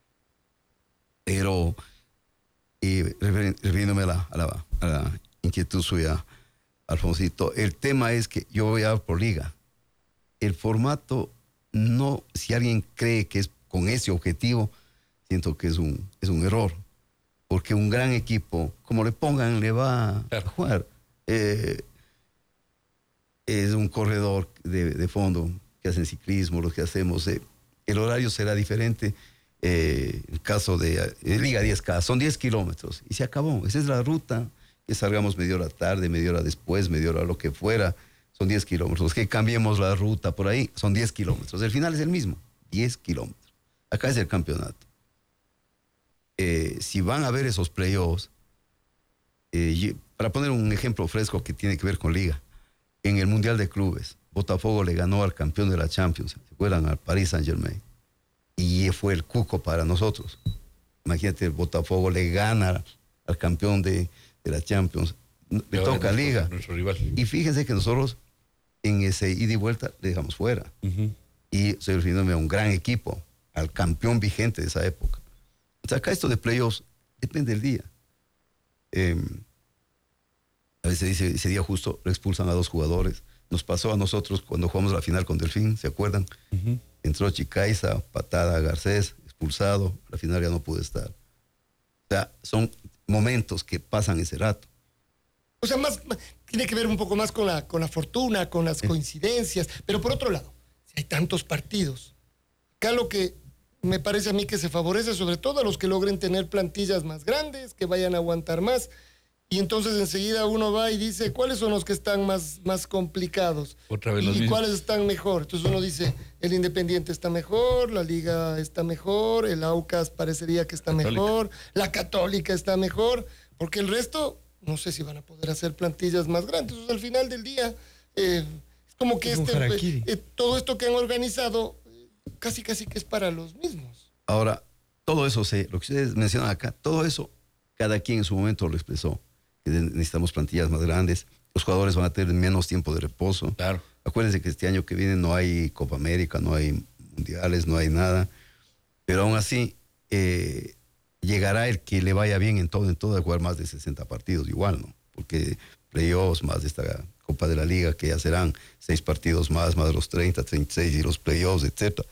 Pero, eh, refiriéndome a la, a, la, a la inquietud suya, Alfonsito, el tema es que yo voy a dar por liga. El formato, no, si alguien cree que es con ese objetivo, siento que es un, es un error. Porque un gran equipo, como le pongan, le va a jugar. Eh, es un corredor de, de fondo que hacen ciclismo, los que hacemos. Eh, el horario será diferente. Eh, el caso de eh, Liga diez K, son diez kilómetros y se acabó. Esa es la ruta, que salgamos media hora tarde, media hora después, media hora lo que fuera. Son diez kilómetros. Que cambiemos la ruta por ahí, son diez kilómetros. El final es el mismo, diez kilómetros. Acá es el campeonato. Eh, si van a ver esos playoffs, eh, para poner un ejemplo fresco que tiene que ver con Liga, en el Mundial de Clubes, Botafogo le ganó al campeón de la Champions, ¿se acuerdan? Al Paris Saint-Germain. Y fue el cuco para nosotros. Imagínate, el Botafogo le gana al campeón de, de la Champions, le Pero toca nuestro, Liga. Nuestro rival. Y fíjense que nosotros en ese ida y vuelta le dejamos fuera. Uh-huh. Y estoy refiriéndome a un gran equipo, al campeón vigente de esa época. O sea, acá esto de playoffs depende del día. Eh, A veces dice, ese día justo le expulsan a dos jugadores. Nos pasó a nosotros cuando jugamos la final con Delfín, ¿se acuerdan? Uh-huh. Entró Chicaiza, patada a Garcés, expulsado, la final ya no pudo estar. O sea, son momentos que pasan ese rato. O sea, más, más tiene que ver un poco más con la, con la fortuna, con las coincidencias. Pero por otro lado, si hay tantos partidos, acá lo que me parece a mí que se favorece sobre todo a los que logren tener plantillas más grandes, que vayan a aguantar más. Y entonces enseguida uno va y dice, ¿cuáles son los que están más, más complicados? Otra vez los ¿Y mismos. cuáles están mejor? Entonces uno dice, el Independiente está mejor, la Liga está mejor, el Aucas parecería que está Católica. mejor, la Católica está mejor, porque el resto, no sé si van a poder hacer plantillas más grandes. Entonces al final del día, eh, es como que es este, eh, eh, todo esto que han organizado, eh, casi casi que es para los mismos. Ahora, todo eso, se, lo que ustedes mencionan acá, todo eso, cada quien en su momento lo expresó. Que necesitamos plantillas más grandes, los jugadores van a tener menos tiempo de reposo. Claro. Acuérdense que este año que viene no hay Copa América, no hay mundiales, no hay nada, pero aún así eh, llegará el que le vaya bien en todo, en todo, a jugar más de sesenta partidos igual, ¿no? Porque playoffs, más de esta Copa de la Liga, que ya serán seis partidos más, más de los treinta, treinta y seis y los playoffs, etcétera.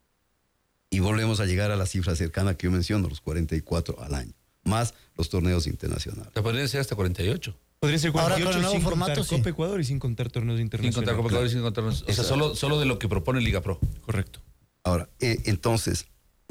Y volvemos a llegar a la cifra cercana que yo menciono, los cuarenta y cuatro al año, más los torneos internacionales. Se podría ser hasta cuarenta y ocho. Podría ser cuarenta y ocho. Ahora con el nuevo sin formato, contar sí. Copa Ecuador y sin contar torneos internacionales. Sin contar Copa Ecuador y sin contar... O sea, solo, solo de lo que propone Liga Pro. Correcto. Ahora, eh, entonces,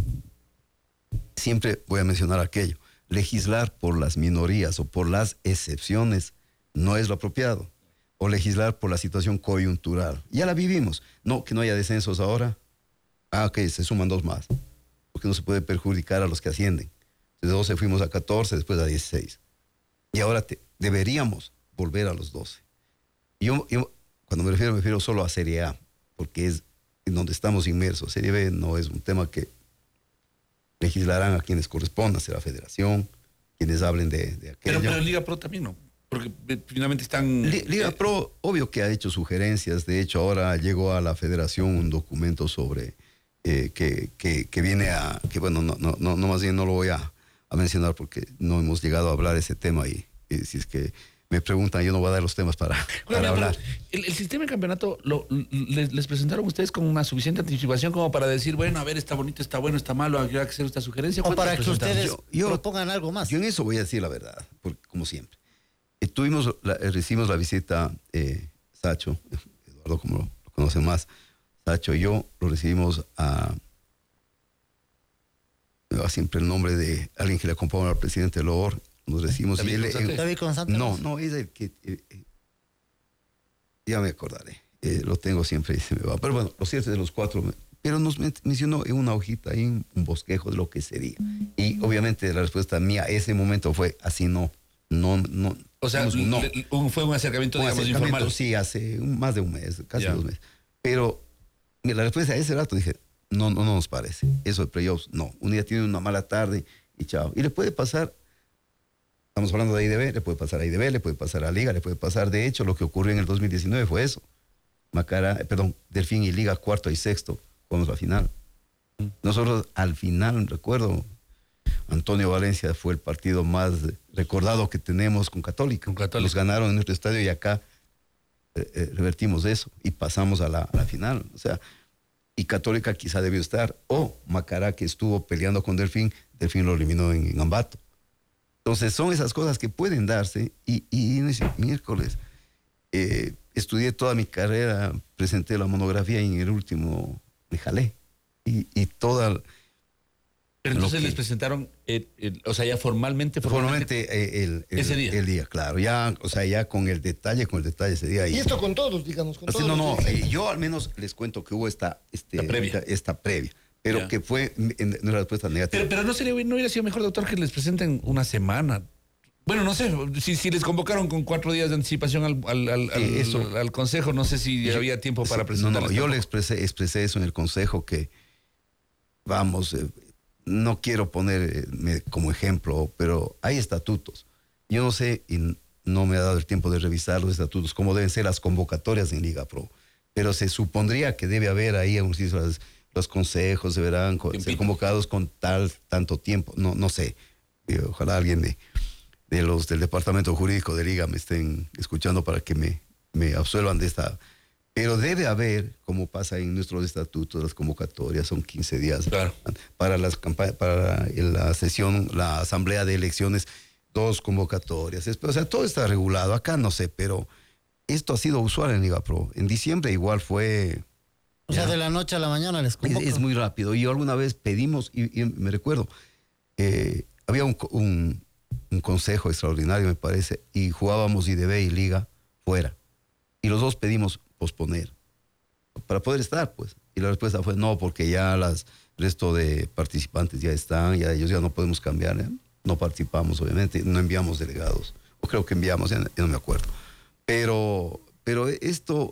siempre voy a mencionar aquello. Legislar por las minorías o por las excepciones no es lo apropiado. O legislar por la situación coyuntural. Ya la vivimos. No, que no haya descensos ahora. Ah, ok, se suman dos más. Porque no se puede perjudicar a los que ascienden. De doce fuimos a catorce, después a dieciséis. Y ahora te, deberíamos volver a los doce. Yo, yo, cuando me refiero, me refiero solo a Serie A, porque es en donde estamos inmersos. Serie B no es un tema que legislarán a quienes correspondan, será Federación, quienes hablen de, de aquello. Pero, pero Liga Pro también no, porque finalmente están... Liga Pro, obvio que ha hecho sugerencias. De hecho, ahora llegó a la Federación un documento sobre... Eh, que, que, que viene a... que bueno, no, no, no, no más bien no lo voy a... a mencionar porque no hemos llegado a hablar ese tema y, y si es que me preguntan, yo no voy a dar los temas para, para Oye, hablar. El, el sistema de campeonato, lo, les, ¿les presentaron ustedes con una suficiente anticipación como para decir, bueno, a ver, está bonito, está bueno, está malo, hay que hacer esta sugerencia? O para que ustedes yo, yo, propongan algo más. Yo en eso voy a decir la verdad, porque, como siempre. Eh, tuvimos la, eh, recibimos la visita, eh, Sacho, Eduardo como lo, lo conocen más, Sacho y yo lo recibimos a... me va siempre el nombre de alguien que le acompaña al presidente Loor, nos decimos... David, y él, Constante. él, David Constante. No, no, es el que... Eh, eh, ya me acordaré, eh, lo tengo siempre y se me va. Pero bueno, lo cierto es de los cuatro, pero nos mencionó en una hojita, ahí un, un bosquejo de lo que sería. Y obviamente la respuesta mía a ese momento fue así, no, no, no. O sea, no. Un, fue un acercamiento, un digamos, acercamiento, informal. Sí, hace un, más de un mes, casi Ya. dos meses. Pero mira, la respuesta a ese rato dije, no, no, no nos parece. Eso de playoffs, no. Un día tiene una mala tarde y chao. Y le puede pasar, estamos hablando de I D B, le puede pasar a I D B, le puede pasar a Liga, le puede pasar. De hecho, lo que ocurrió en el dos mil diecinueve fue eso. Macará, eh, perdón, Delfín y Liga, cuarto y sexto, jugamos la final. Nosotros al final, recuerdo, Antonio Valencia fue el partido más recordado que tenemos con Católica. Con Católica. Nos ganaron en nuestro estadio y acá eh, eh, revertimos eso y pasamos a la, a la final. O sea, y Católica quizá debió estar, o Macará, que estuvo peleando con Delfín, Delfín lo eliminó en, en Ambato. Entonces son esas cosas que pueden darse y, y en ese miércoles eh, estudié toda mi carrera, presenté la monografía y en el último me jalé y, y toda... Pero entonces que, les presentaron, el, el, o sea, ya formalmente... Formalmente, formalmente el, el, ese día. El día, claro. Ya, o sea, ya con el detalle, con el detalle ese día. Y, y esto con todos, digamos. Con así, todos no, no, los eh, yo al menos les cuento que hubo esta, este, esta previa. Esta, esta previa pero ya. que fue en, una respuesta negativa. Pero, pero no, sería, no hubiera sido mejor, doctor, que les presenten una semana. Bueno, no sé, si, si les convocaron con cuatro días de anticipación al, al, al, al, eh, eso, al, al consejo, no sé si yo, había tiempo para presentar. No, no, yo le expresé, expresé eso en el consejo que, vamos, eh, no quiero ponerme como ejemplo, pero hay estatutos. Yo no sé, y no me ha dado el tiempo de revisar los estatutos, cómo deben ser las convocatorias en Liga Pro, pero se supondría que debe haber ahí aún si los, los consejos deberán ser convocados con tal, tanto tiempo, no, no sé, ojalá alguien me... de los del departamento jurídico de Liga me estén escuchando para que me, me absuelvan de esta. Pero debe haber, como pasa en nuestros estatutos, las convocatorias son quince días. Claro. Para las campañas, para la sesión, la asamblea de elecciones, dos convocatorias. O sea, todo está regulado. Acá no sé, pero esto ha sido usual en Liga Pro. En diciembre igual fue. O sea, de la noche a la mañana les convoco. Es, es muy rápido. Y yo alguna vez pedimos, y, y me recuerdo, eh, había un, un, un consejo extraordinario, me parece, y jugábamos I D B y Liga fuera. Y los dos pedimos posponer para poder estar, pues. Y la respuesta fue no, porque ya las el resto de participantes ya están, ya ellos ya no podemos cambiar, ¿eh? No participamos, obviamente, no enviamos delegados. O creo que enviamos, ya, ya no me acuerdo. Pero, pero esto,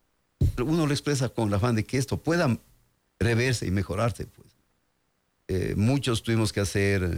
uno lo expresa con el afán de que esto pueda reverse y mejorarse, pues. Eh, muchos tuvimos que hacer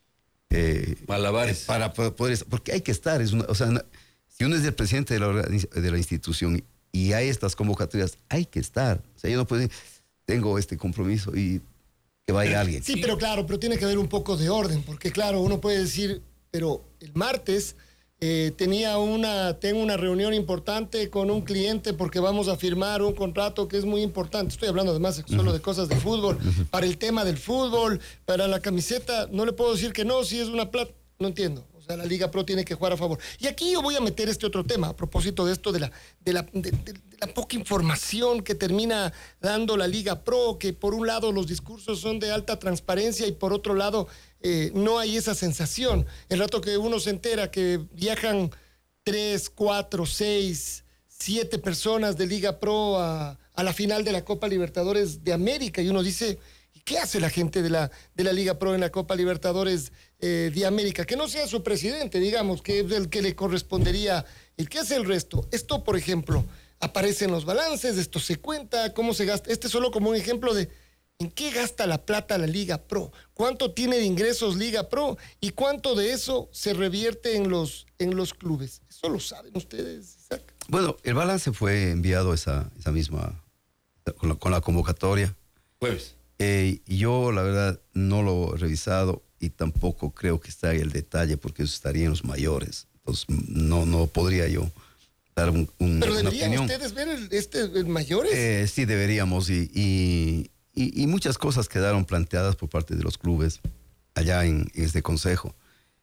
eh, malabares para poder estar, porque hay que estar, es una, o sea, si uno es el presidente de la, de la institución y hay estas convocatorias, hay que estar. O sea, yo no puedo decir, tengo este compromiso y que vaya alguien. Sí, pero claro, pero tiene que haber un poco de orden, porque claro, uno puede decir, pero el martes eh, tenía una, tengo una reunión importante con un cliente porque vamos a firmar un contrato que es muy importante. Estoy hablando además solo uh-huh. de cosas de fútbol. Uh-huh. Para el tema del fútbol, para la camiseta, no le puedo decir que no, si es una plata, no entiendo. O sea, la Liga Pro tiene que jugar a favor. Y aquí yo voy a meter este otro tema, a propósito de esto de la, de la, de, de, de la poca información que termina dando la Liga Pro, que por un lado los discursos son de alta transparencia y por otro lado eh, no hay esa sensación. El rato que uno se entera que viajan tres, cuatro, seis, siete personas de Liga Pro a, a la final de la Copa Libertadores de América y uno dice... ¿Qué hace la gente de la, de la Liga Pro en la Copa Libertadores eh, de América? Que no sea su presidente, digamos, que es el que le correspondería. ¿Y qué hace el resto? Esto, por ejemplo, aparece en los balances, esto se cuenta, cómo se gasta. Este es solo como un ejemplo de en qué gasta la plata la Liga Pro, cuánto tiene de ingresos Liga Pro y cuánto de eso se revierte en los, en los clubes. Eso lo saben ustedes, Isaac. Bueno, el balance fue enviado esa, esa misma, con la, con la convocatoria. Jueves. Eh, yo, la verdad, no lo he revisado y tampoco creo que está ahí el detalle porque eso estaría en los mayores. Entonces, no, no podría yo dar un, un, ¿Pero una deberían opinión. ustedes ver el, este, el mayores? Eh, sí, deberíamos. Y, y, y, y muchas cosas quedaron planteadas por parte de los clubes allá en, en este consejo.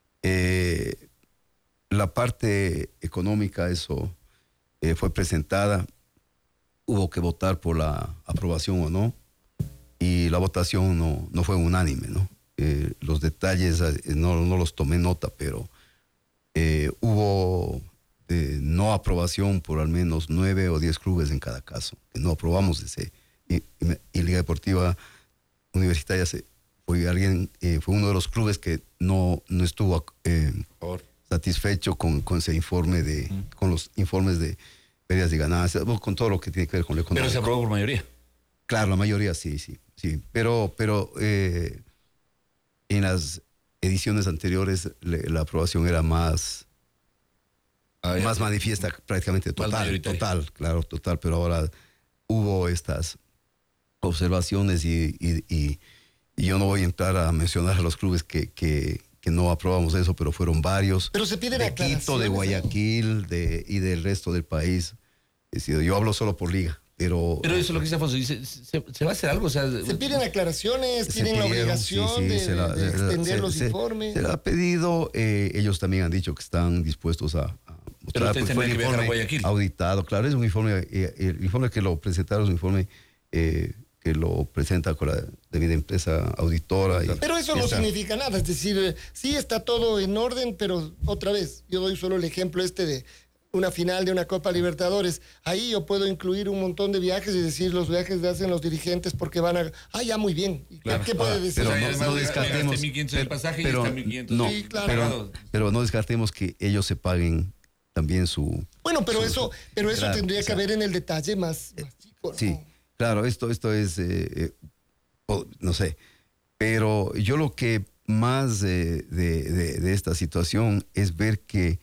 Eh, la parte económica, eso eh, fue presentada. Hubo que votar por la aprobación o no. Y la votación no, no fue unánime, ¿no? Eh, los detalles eh, no, no los tomé nota, pero eh, hubo eh, no aprobación por al menos nueve o diez clubes en cada caso, que no aprobamos ese. Y, y, y Liga Deportiva Universitaria se, fue, alguien, eh, fue uno de los clubes que no, no estuvo eh, satisfecho con, con ese informe, de, mm. con los informes de pérdidas y ganancias, con todo lo que tiene que ver con la economía. Pero se aprobó por mayoría. Claro, la mayoría sí, sí. Sí, pero, pero eh, en las ediciones anteriores le, la aprobación era más, ah, más manifiesta, prácticamente total, total, claro, total, pero ahora hubo estas observaciones y, y, y, y yo no voy a entrar a mencionar a los clubes que, que, que no aprobamos eso, pero fueron varios. Pero se piden de Quito, de Guayaquil de, y del resto del país. Es decir, yo hablo solo por Liga. Pero, pero eso es lo que dice Afonso, dice, ¿se, se va a hacer algo? O sea, se piden aclaraciones, tienen la obligación sí, sí, de, de, la, de extender se, los se, informes. Se le ha pedido, eh, ellos también han dicho que están dispuestos a, a mostrar. Pero fue el informe auditado, claro, es un informe, eh, el informe que lo presentaron es un informe eh, que lo presenta con la debida empresa auditora. Y, pero eso no está. significa nada, es decir, sí está todo en orden, pero otra vez, yo doy solo el ejemplo este de una final de una Copa Libertadores. Ahí yo puedo incluir un montón de viajes y decir los viajes que hacen los dirigentes porque van a... Ah, ya, muy bien. Claro. ¿Qué puede decir? Pero o sea, no, no descartemos... el pasaje pero, y mil quinientos. No, sí, claro. pero, pero no descartemos que ellos se paguen también su... Bueno, pero su, eso pero eso claro, tendría o sea, que haber en el detalle más, más chico, ¿no? Sí, claro, esto, esto es... Eh, eh, no sé. Pero yo lo que más eh, de, de, de esta situación es ver que...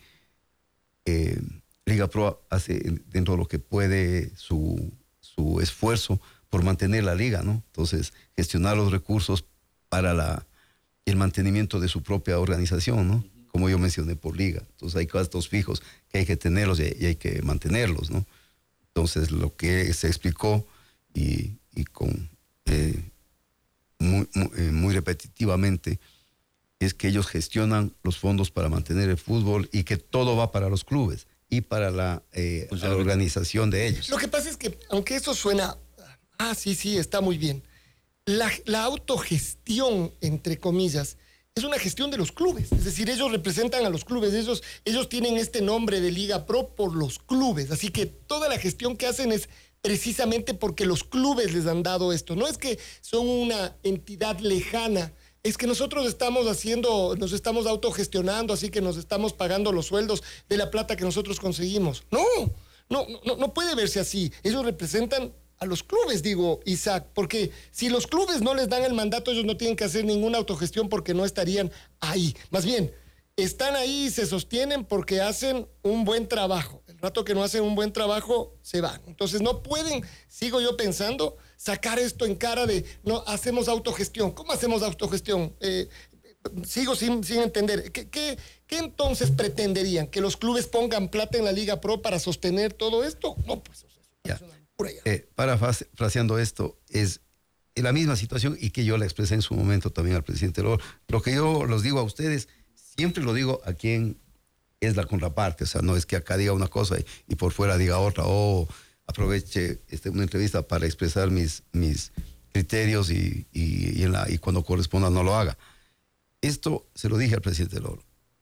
Eh, Liga Pro hace dentro de lo que puede su, su esfuerzo por mantener la liga, ¿no? Entonces, gestionar los recursos para la, el mantenimiento de su propia organización, ¿no? como yo mencioné, por liga. Entonces hay gastos fijos que hay que tenerlos y, y hay que mantenerlos, ¿no? Entonces lo que se explicó y, y con eh, muy, muy, eh, muy repetitivamente es que ellos gestionan los fondos para mantener el fútbol y que todo va para los clubes y para la, eh, la organización de ellos. Lo que pasa es que, aunque eso suena, ah, sí, sí, está muy bien, la, la autogestión, entre comillas, es una gestión de los clubes. Es decir, ellos representan a los clubes, ellos, ellos tienen este nombre de Liga Pro por los clubes, así que toda la gestión que hacen es precisamente porque los clubes les han dado esto. No es que son una entidad lejana, es que nosotros estamos haciendo, nos estamos autogestionando, así que nos estamos pagando los sueldos de la plata que nosotros conseguimos. No, no, no, no puede verse así. Ellos representan a los clubes, digo, Isaac, porque si los clubes no les dan el mandato, ellos no tienen que hacer ninguna autogestión porque no estarían ahí. Más bien, están ahí y se sostienen porque hacen un buen trabajo. El rato que no hacen un buen trabajo, se van. Entonces no pueden, sigo yo pensando, sacar esto en cara de, no, hacemos autogestión. ¿Cómo hacemos autogestión? Eh, sigo sin, sin entender. ¿Qué, qué, ¿Qué entonces pretenderían? ¿Que los clubes pongan plata en la Liga Pro para sostener todo esto? No, pues eso es una locura ya. Eh, parafraseando esto, es la misma situación y que yo la expresé en su momento también al presidente Lor. Lo que yo los digo a ustedes, siempre lo digo a quien es la contraparte, o sea, no es que acá diga una cosa y, y por fuera diga otra, o aproveche este, una entrevista para expresar mis, mis criterios y, y, y, en la, y cuando corresponda no lo haga. Esto se lo dije al presidente Loro.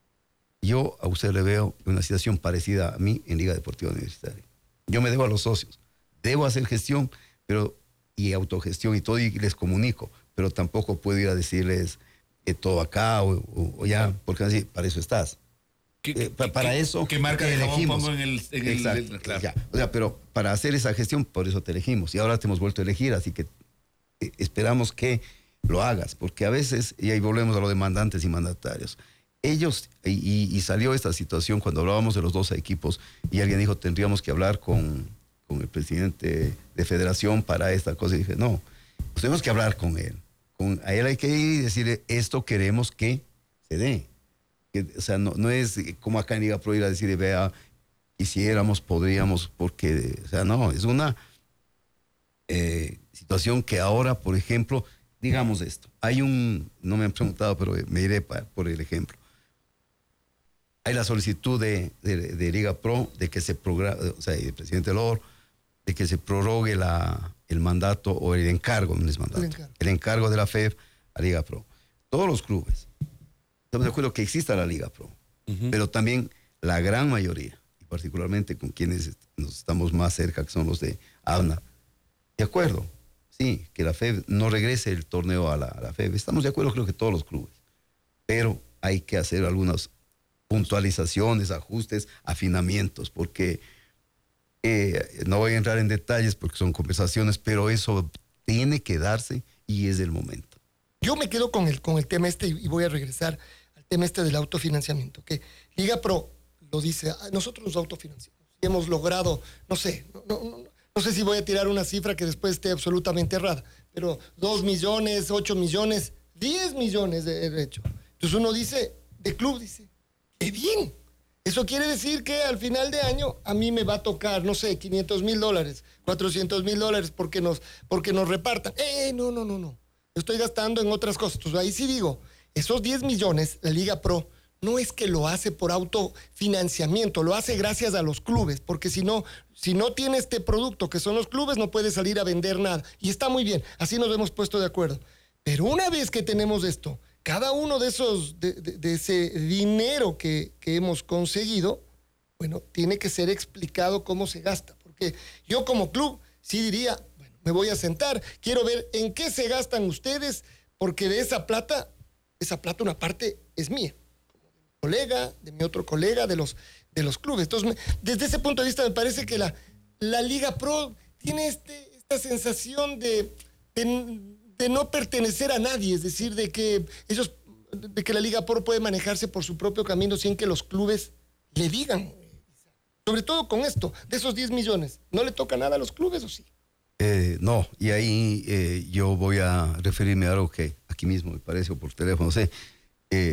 Yo a usted le veo una situación parecida a mí en Liga Deportiva Universitaria. Yo me debo a los socios, debo hacer gestión pero y autogestión y todo y les comunico, pero tampoco puedo ir a decirles que todo acá o, o, o ya, porque así, para eso estás. ¿Qué, eh, pa, para qué, eso ¿Qué marca de jabón pongo en el...? En Exacto, el, claro. ya. O sea, pero para hacer esa gestión, por eso te elegimos. Y ahora te hemos vuelto a elegir, así que eh, esperamos que lo hagas. Porque a veces, y ahí volvemos a lo de mandantes y mandatarios, ellos, y, y salió esta situación cuando hablábamos de los dos equipos, y alguien dijo, tendríamos que hablar con, con el presidente de federación para esta cosa. Y dije, no, pues tenemos que hablar con él. Con, a él hay que ir y decirle, esto queremos que se dé. Que, o sea, no, no es como acá en Liga Pro ir a decir, vea, quisiéramos, podríamos, porque, o sea, no, es una eh, situación que ahora, por ejemplo, digamos esto, hay un, no me han preguntado, pero me iré pa, por el ejemplo. Hay la solicitud de, de, de Liga Pro de que se programa, o sea, el presidente Lor, de que se prorrogue la, el mandato o el encargo, no es mandato, el encargo, el encargo de la F E F a Liga Pro. Todos los clubes estamos de acuerdo que exista la Liga Pro, uh-huh. pero también la gran mayoría, y particularmente con quienes nos estamos más cerca, que son los de A B N A, de acuerdo, sí, que la F E F no regrese el torneo a la, a la F E F. Estamos de acuerdo, creo que todos los clubes, pero hay que hacer algunas puntualizaciones, ajustes, afinamientos, porque eh, no voy a entrar en detalles porque son conversaciones, pero eso tiene que darse y es el momento. Yo me quedo con el, con el tema este y voy a regresar al tema este del autofinanciamiento, que Liga Pro lo dice, nosotros nos autofinanciamos y hemos logrado, no sé, no, no, no, no sé si voy a tirar una cifra que después esté absolutamente errada, pero dos millones, ocho millones, diez millones de, de hecho. Entonces uno dice, de club dice, ¡qué bien! Eso quiere decir que al final de año a mí me va a tocar, no sé, quinientos mil dólares, cuatrocientos mil dólares porque nos, porque nos repartan. ¡Eh, no, no, no, no! Estoy gastando en otras cosas. Entonces, ahí sí digo, esos diez millones, la Liga Pro, no es que lo hace por autofinanciamiento, lo hace gracias a los clubes, porque si no, si no tiene este producto que son los clubes, no puede salir a vender nada. Y está muy bien, así nos hemos puesto de acuerdo. Pero una vez que tenemos esto, cada uno de esos, de, de, de ese dinero que, que hemos conseguido, bueno, tiene que ser explicado cómo se gasta. Porque yo como club sí diría, bueno, me voy a sentar, quiero ver en qué se gastan ustedes, porque de esa plata, esa plata una parte es mía, como de mi colega, de mi otro colega, de los, de los clubes. Entonces, me, desde ese punto de vista me parece que la, la Liga Pro tiene este, esta sensación de... de de no pertenecer a nadie, es decir, de que ellos, de que la Liga Pro puede manejarse por su propio camino sin que los clubes le digan. Sobre todo con esto, de esos diez millones, ¿no le toca nada a los clubes o sí? Eh, no, y ahí eh, yo voy a referirme a algo que aquí mismo me parece, o por teléfono, no sé, eh,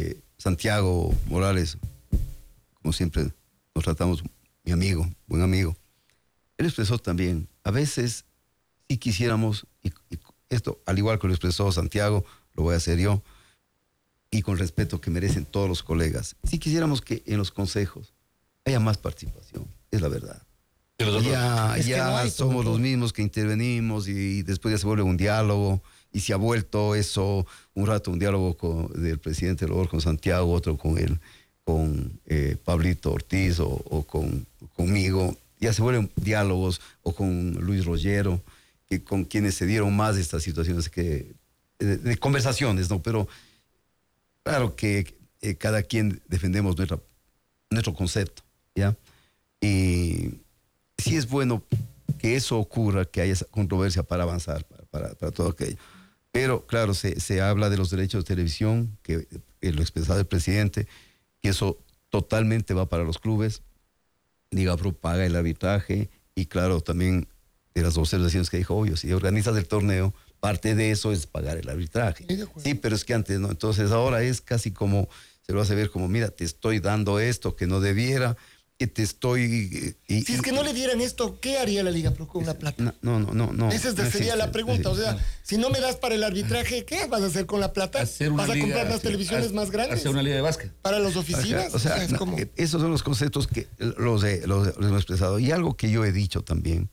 Santiago Morales, como siempre nos tratamos, mi amigo, buen amigo, él expresó también, a veces si quisiéramos, y, y esto al igual que lo expresó Santiago, lo voy a hacer yo, y con respeto que merecen todos los colegas, si quisiéramos que en los consejos haya más participación, es la verdad. Ya, es ya que no hay, somos los mismos que intervenimos y, y después ya se vuelve un diálogo y se ha vuelto eso un rato un diálogo con, del presidente Lobor con Santiago, otro con él, con eh, Pablito Ortiz o, o con, conmigo, ya se vuelven diálogos o con Luis Rollero, que, con quienes se dieron más de estas situaciones que de, de conversaciones, ¿no? Pero claro que eh, cada quien defendemos nuestra, nuestro concepto, ¿ya? Y sí es bueno que eso ocurra, que haya esa controversia para avanzar, para, para, para todo aquello. Pero, claro, se, se habla de los derechos de televisión, que eh, lo expresaba el presidente, que eso totalmente va para los clubes. Ligapro paga el arbitraje y, claro, también de las observaciones que dijo, obvio, si organizas el torneo, parte de eso es pagar el arbitraje. Sí, pero es que antes no. Entonces, ahora es casi como, se lo hace ver como, mira, te estoy dando esto que no debiera, que te estoy... Y, si es que no le dieran esto, ¿qué haría la Liga Pro con la plata? No, no, no, no. Esa es de, no sería existe, la pregunta. no o sea, existe. si no me das para el arbitraje, ¿qué vas a hacer con la plata? Hacer una ¿Vas a liga, comprar más hacer- televisiones hacer- más grandes? Hacer una liga de básquet. ¿Para las oficinas? Ajá, o sea, es no, como... eh, esos son los conceptos que los he, los, los hemos expresado. Y algo que yo he dicho también,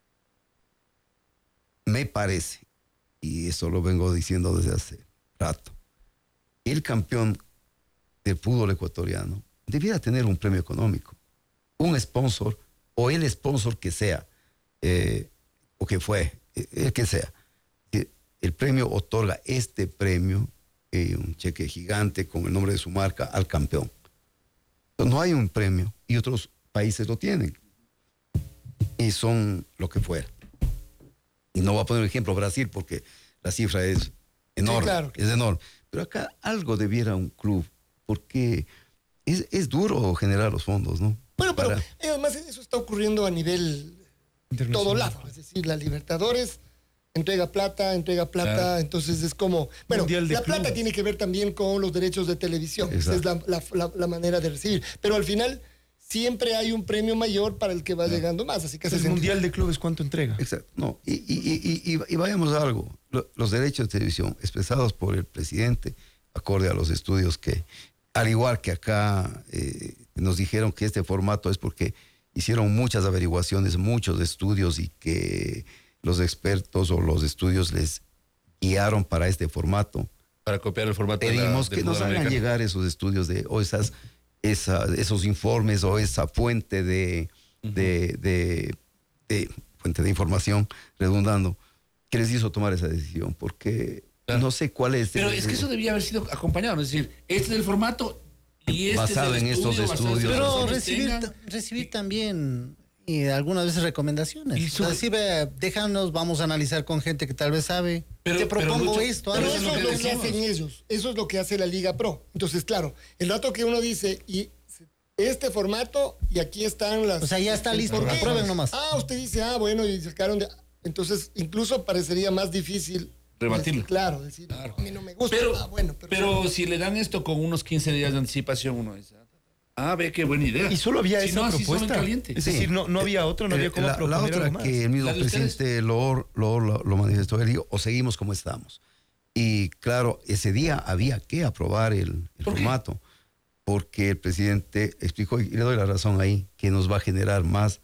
me parece, y eso lo vengo diciendo desde hace rato, el campeón del fútbol ecuatoriano debiera tener un premio económico, un sponsor, o el sponsor que sea, eh, o que fue, eh, el que sea. Eh, El premio otorga este premio, eh, un cheque gigante con el nombre de su marca, al campeón. Pero no hay un premio y otros países lo tienen. Y son lo que fuera. Y no voy a poner el ejemplo Brasil porque la cifra es enorme, Sí, claro. es enorme. Pero acá algo debiera un club, porque es, es duro generar los fondos, ¿no? Bueno, pero Para- eh, además eso está ocurriendo a nivel todo lado. Es decir, la Libertadores entrega plata, entrega plata, Claro. entonces es como... Bueno, Mundial de la plata clubes. tiene que ver también con los derechos de televisión. Esa es la, la- la- la manera de recibir. Pero al final siempre hay un premio mayor para el que va llegando más, así que hace El sentido. Mundial de Clubes, ¿cuánto entrega? Exacto. No, y, y, y, y, y vayamos a algo. Lo- Los derechos de televisión expresados por el presidente, acorde a los estudios que, al igual que acá eh, nos dijeron que este formato es porque hicieron muchas averiguaciones, muchos estudios y que los expertos o los estudios les guiaron para este formato. Para copiar el formato de la- Pedimos del que nos fútbol hagan americano. llegar esos estudios de, o esas, esa- esos informes o esa fuente de, de, de- de- fuente de información, redundando, que les hizo tomar esa decisión, porque no sé cuál es. Pero el- es que eso debía haber sido acompañado, es decir, este es el formato y este Basado es el en estos estudio, basado en estudios. estos Pero estudios, recibir, tengan- ta- recibir también y algunas veces recomendaciones. Y su- O sea, sí, ve, déjanos, vamos a analizar con gente que tal vez sabe. Pero- Te pero, propongo Lucho, esto. Pero algo eso así. es lo que decimos. hacen ellos. Eso es lo que hace la Liga Pro. Entonces, claro, el rato que uno dice, y este formato, y aquí están las... O sea, ya está listo, ¿Por qué? aprueben nomás. Ah, usted dice, ah, bueno, y sacaron de... Entonces, incluso parecería más difícil... Rebatirlo. decir, claro, decir, Claro. a mí no me gusta. Pero, ah, bueno, pero... pero si le dan esto con unos quince días de anticipación, uno dice, ah, ve qué buena idea. Y solo había Si esa no, así son propuesta. en caliente. Es decir, no, no había otro, no Eh, había cómo la, la proponer otra algo más. que el mismo ¿La de ustedes? presidente lo, lo, lo, lo manifestó, él dijo, o seguimos como estamos. Y claro, ese día había que aprobar el, el ¿Por qué? formato, porque el presidente explicó, y le doy la razón ahí, que nos va a generar más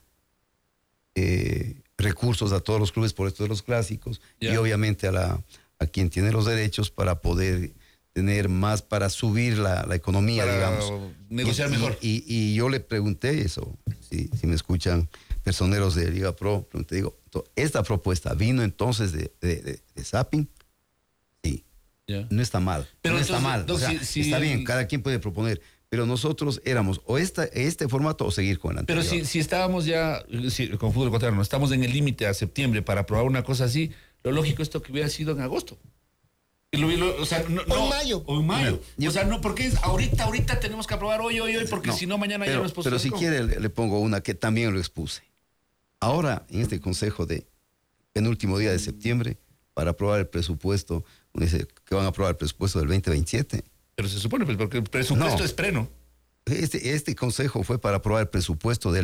eh, recursos a todos los clubes por esto de los clásicos, Ya. y obviamente a, la, a quien tiene los derechos para poder tener más, para subir la, la economía, Para digamos. negociar Y- y- mejor. Y, y yo le pregunté eso, si, si me escuchan personeros de Liga Pro, pregunté, digo, to- ¿esta propuesta vino entonces de, de, de, de Zapping? Sí, Ya. no está mal, Pero no está entonces, mal, o entonces, sea, si- está si- bien, cada quien puede proponer, pero nosotros éramos o esta, este formato o seguir con el Pero anterior. si, si estábamos ya, si, con fútbol ecuatoriano, estamos en el límite a septiembre para aprobar una cosa así, lo lógico es esto que hubiera sido en agosto. Y lo- lo- o sea, no, O no- en mayo. O en mayo. Yo- o sea, no, porque es ahorita, ahorita tenemos que aprobar hoy, hoy, hoy, porque No, si no, mañana ya pero, no es posible. pero si ¿Cómo? quiere le, le pongo una que también lo expuse. Ahora, en este consejo de penúltimo día de septiembre, para aprobar el presupuesto, uno dice que van a aprobar el presupuesto del veinte veintisiete. Pero se supone, pues, porque el presupuesto No. es pleno. Este, este consejo fue para aprobar el presupuesto del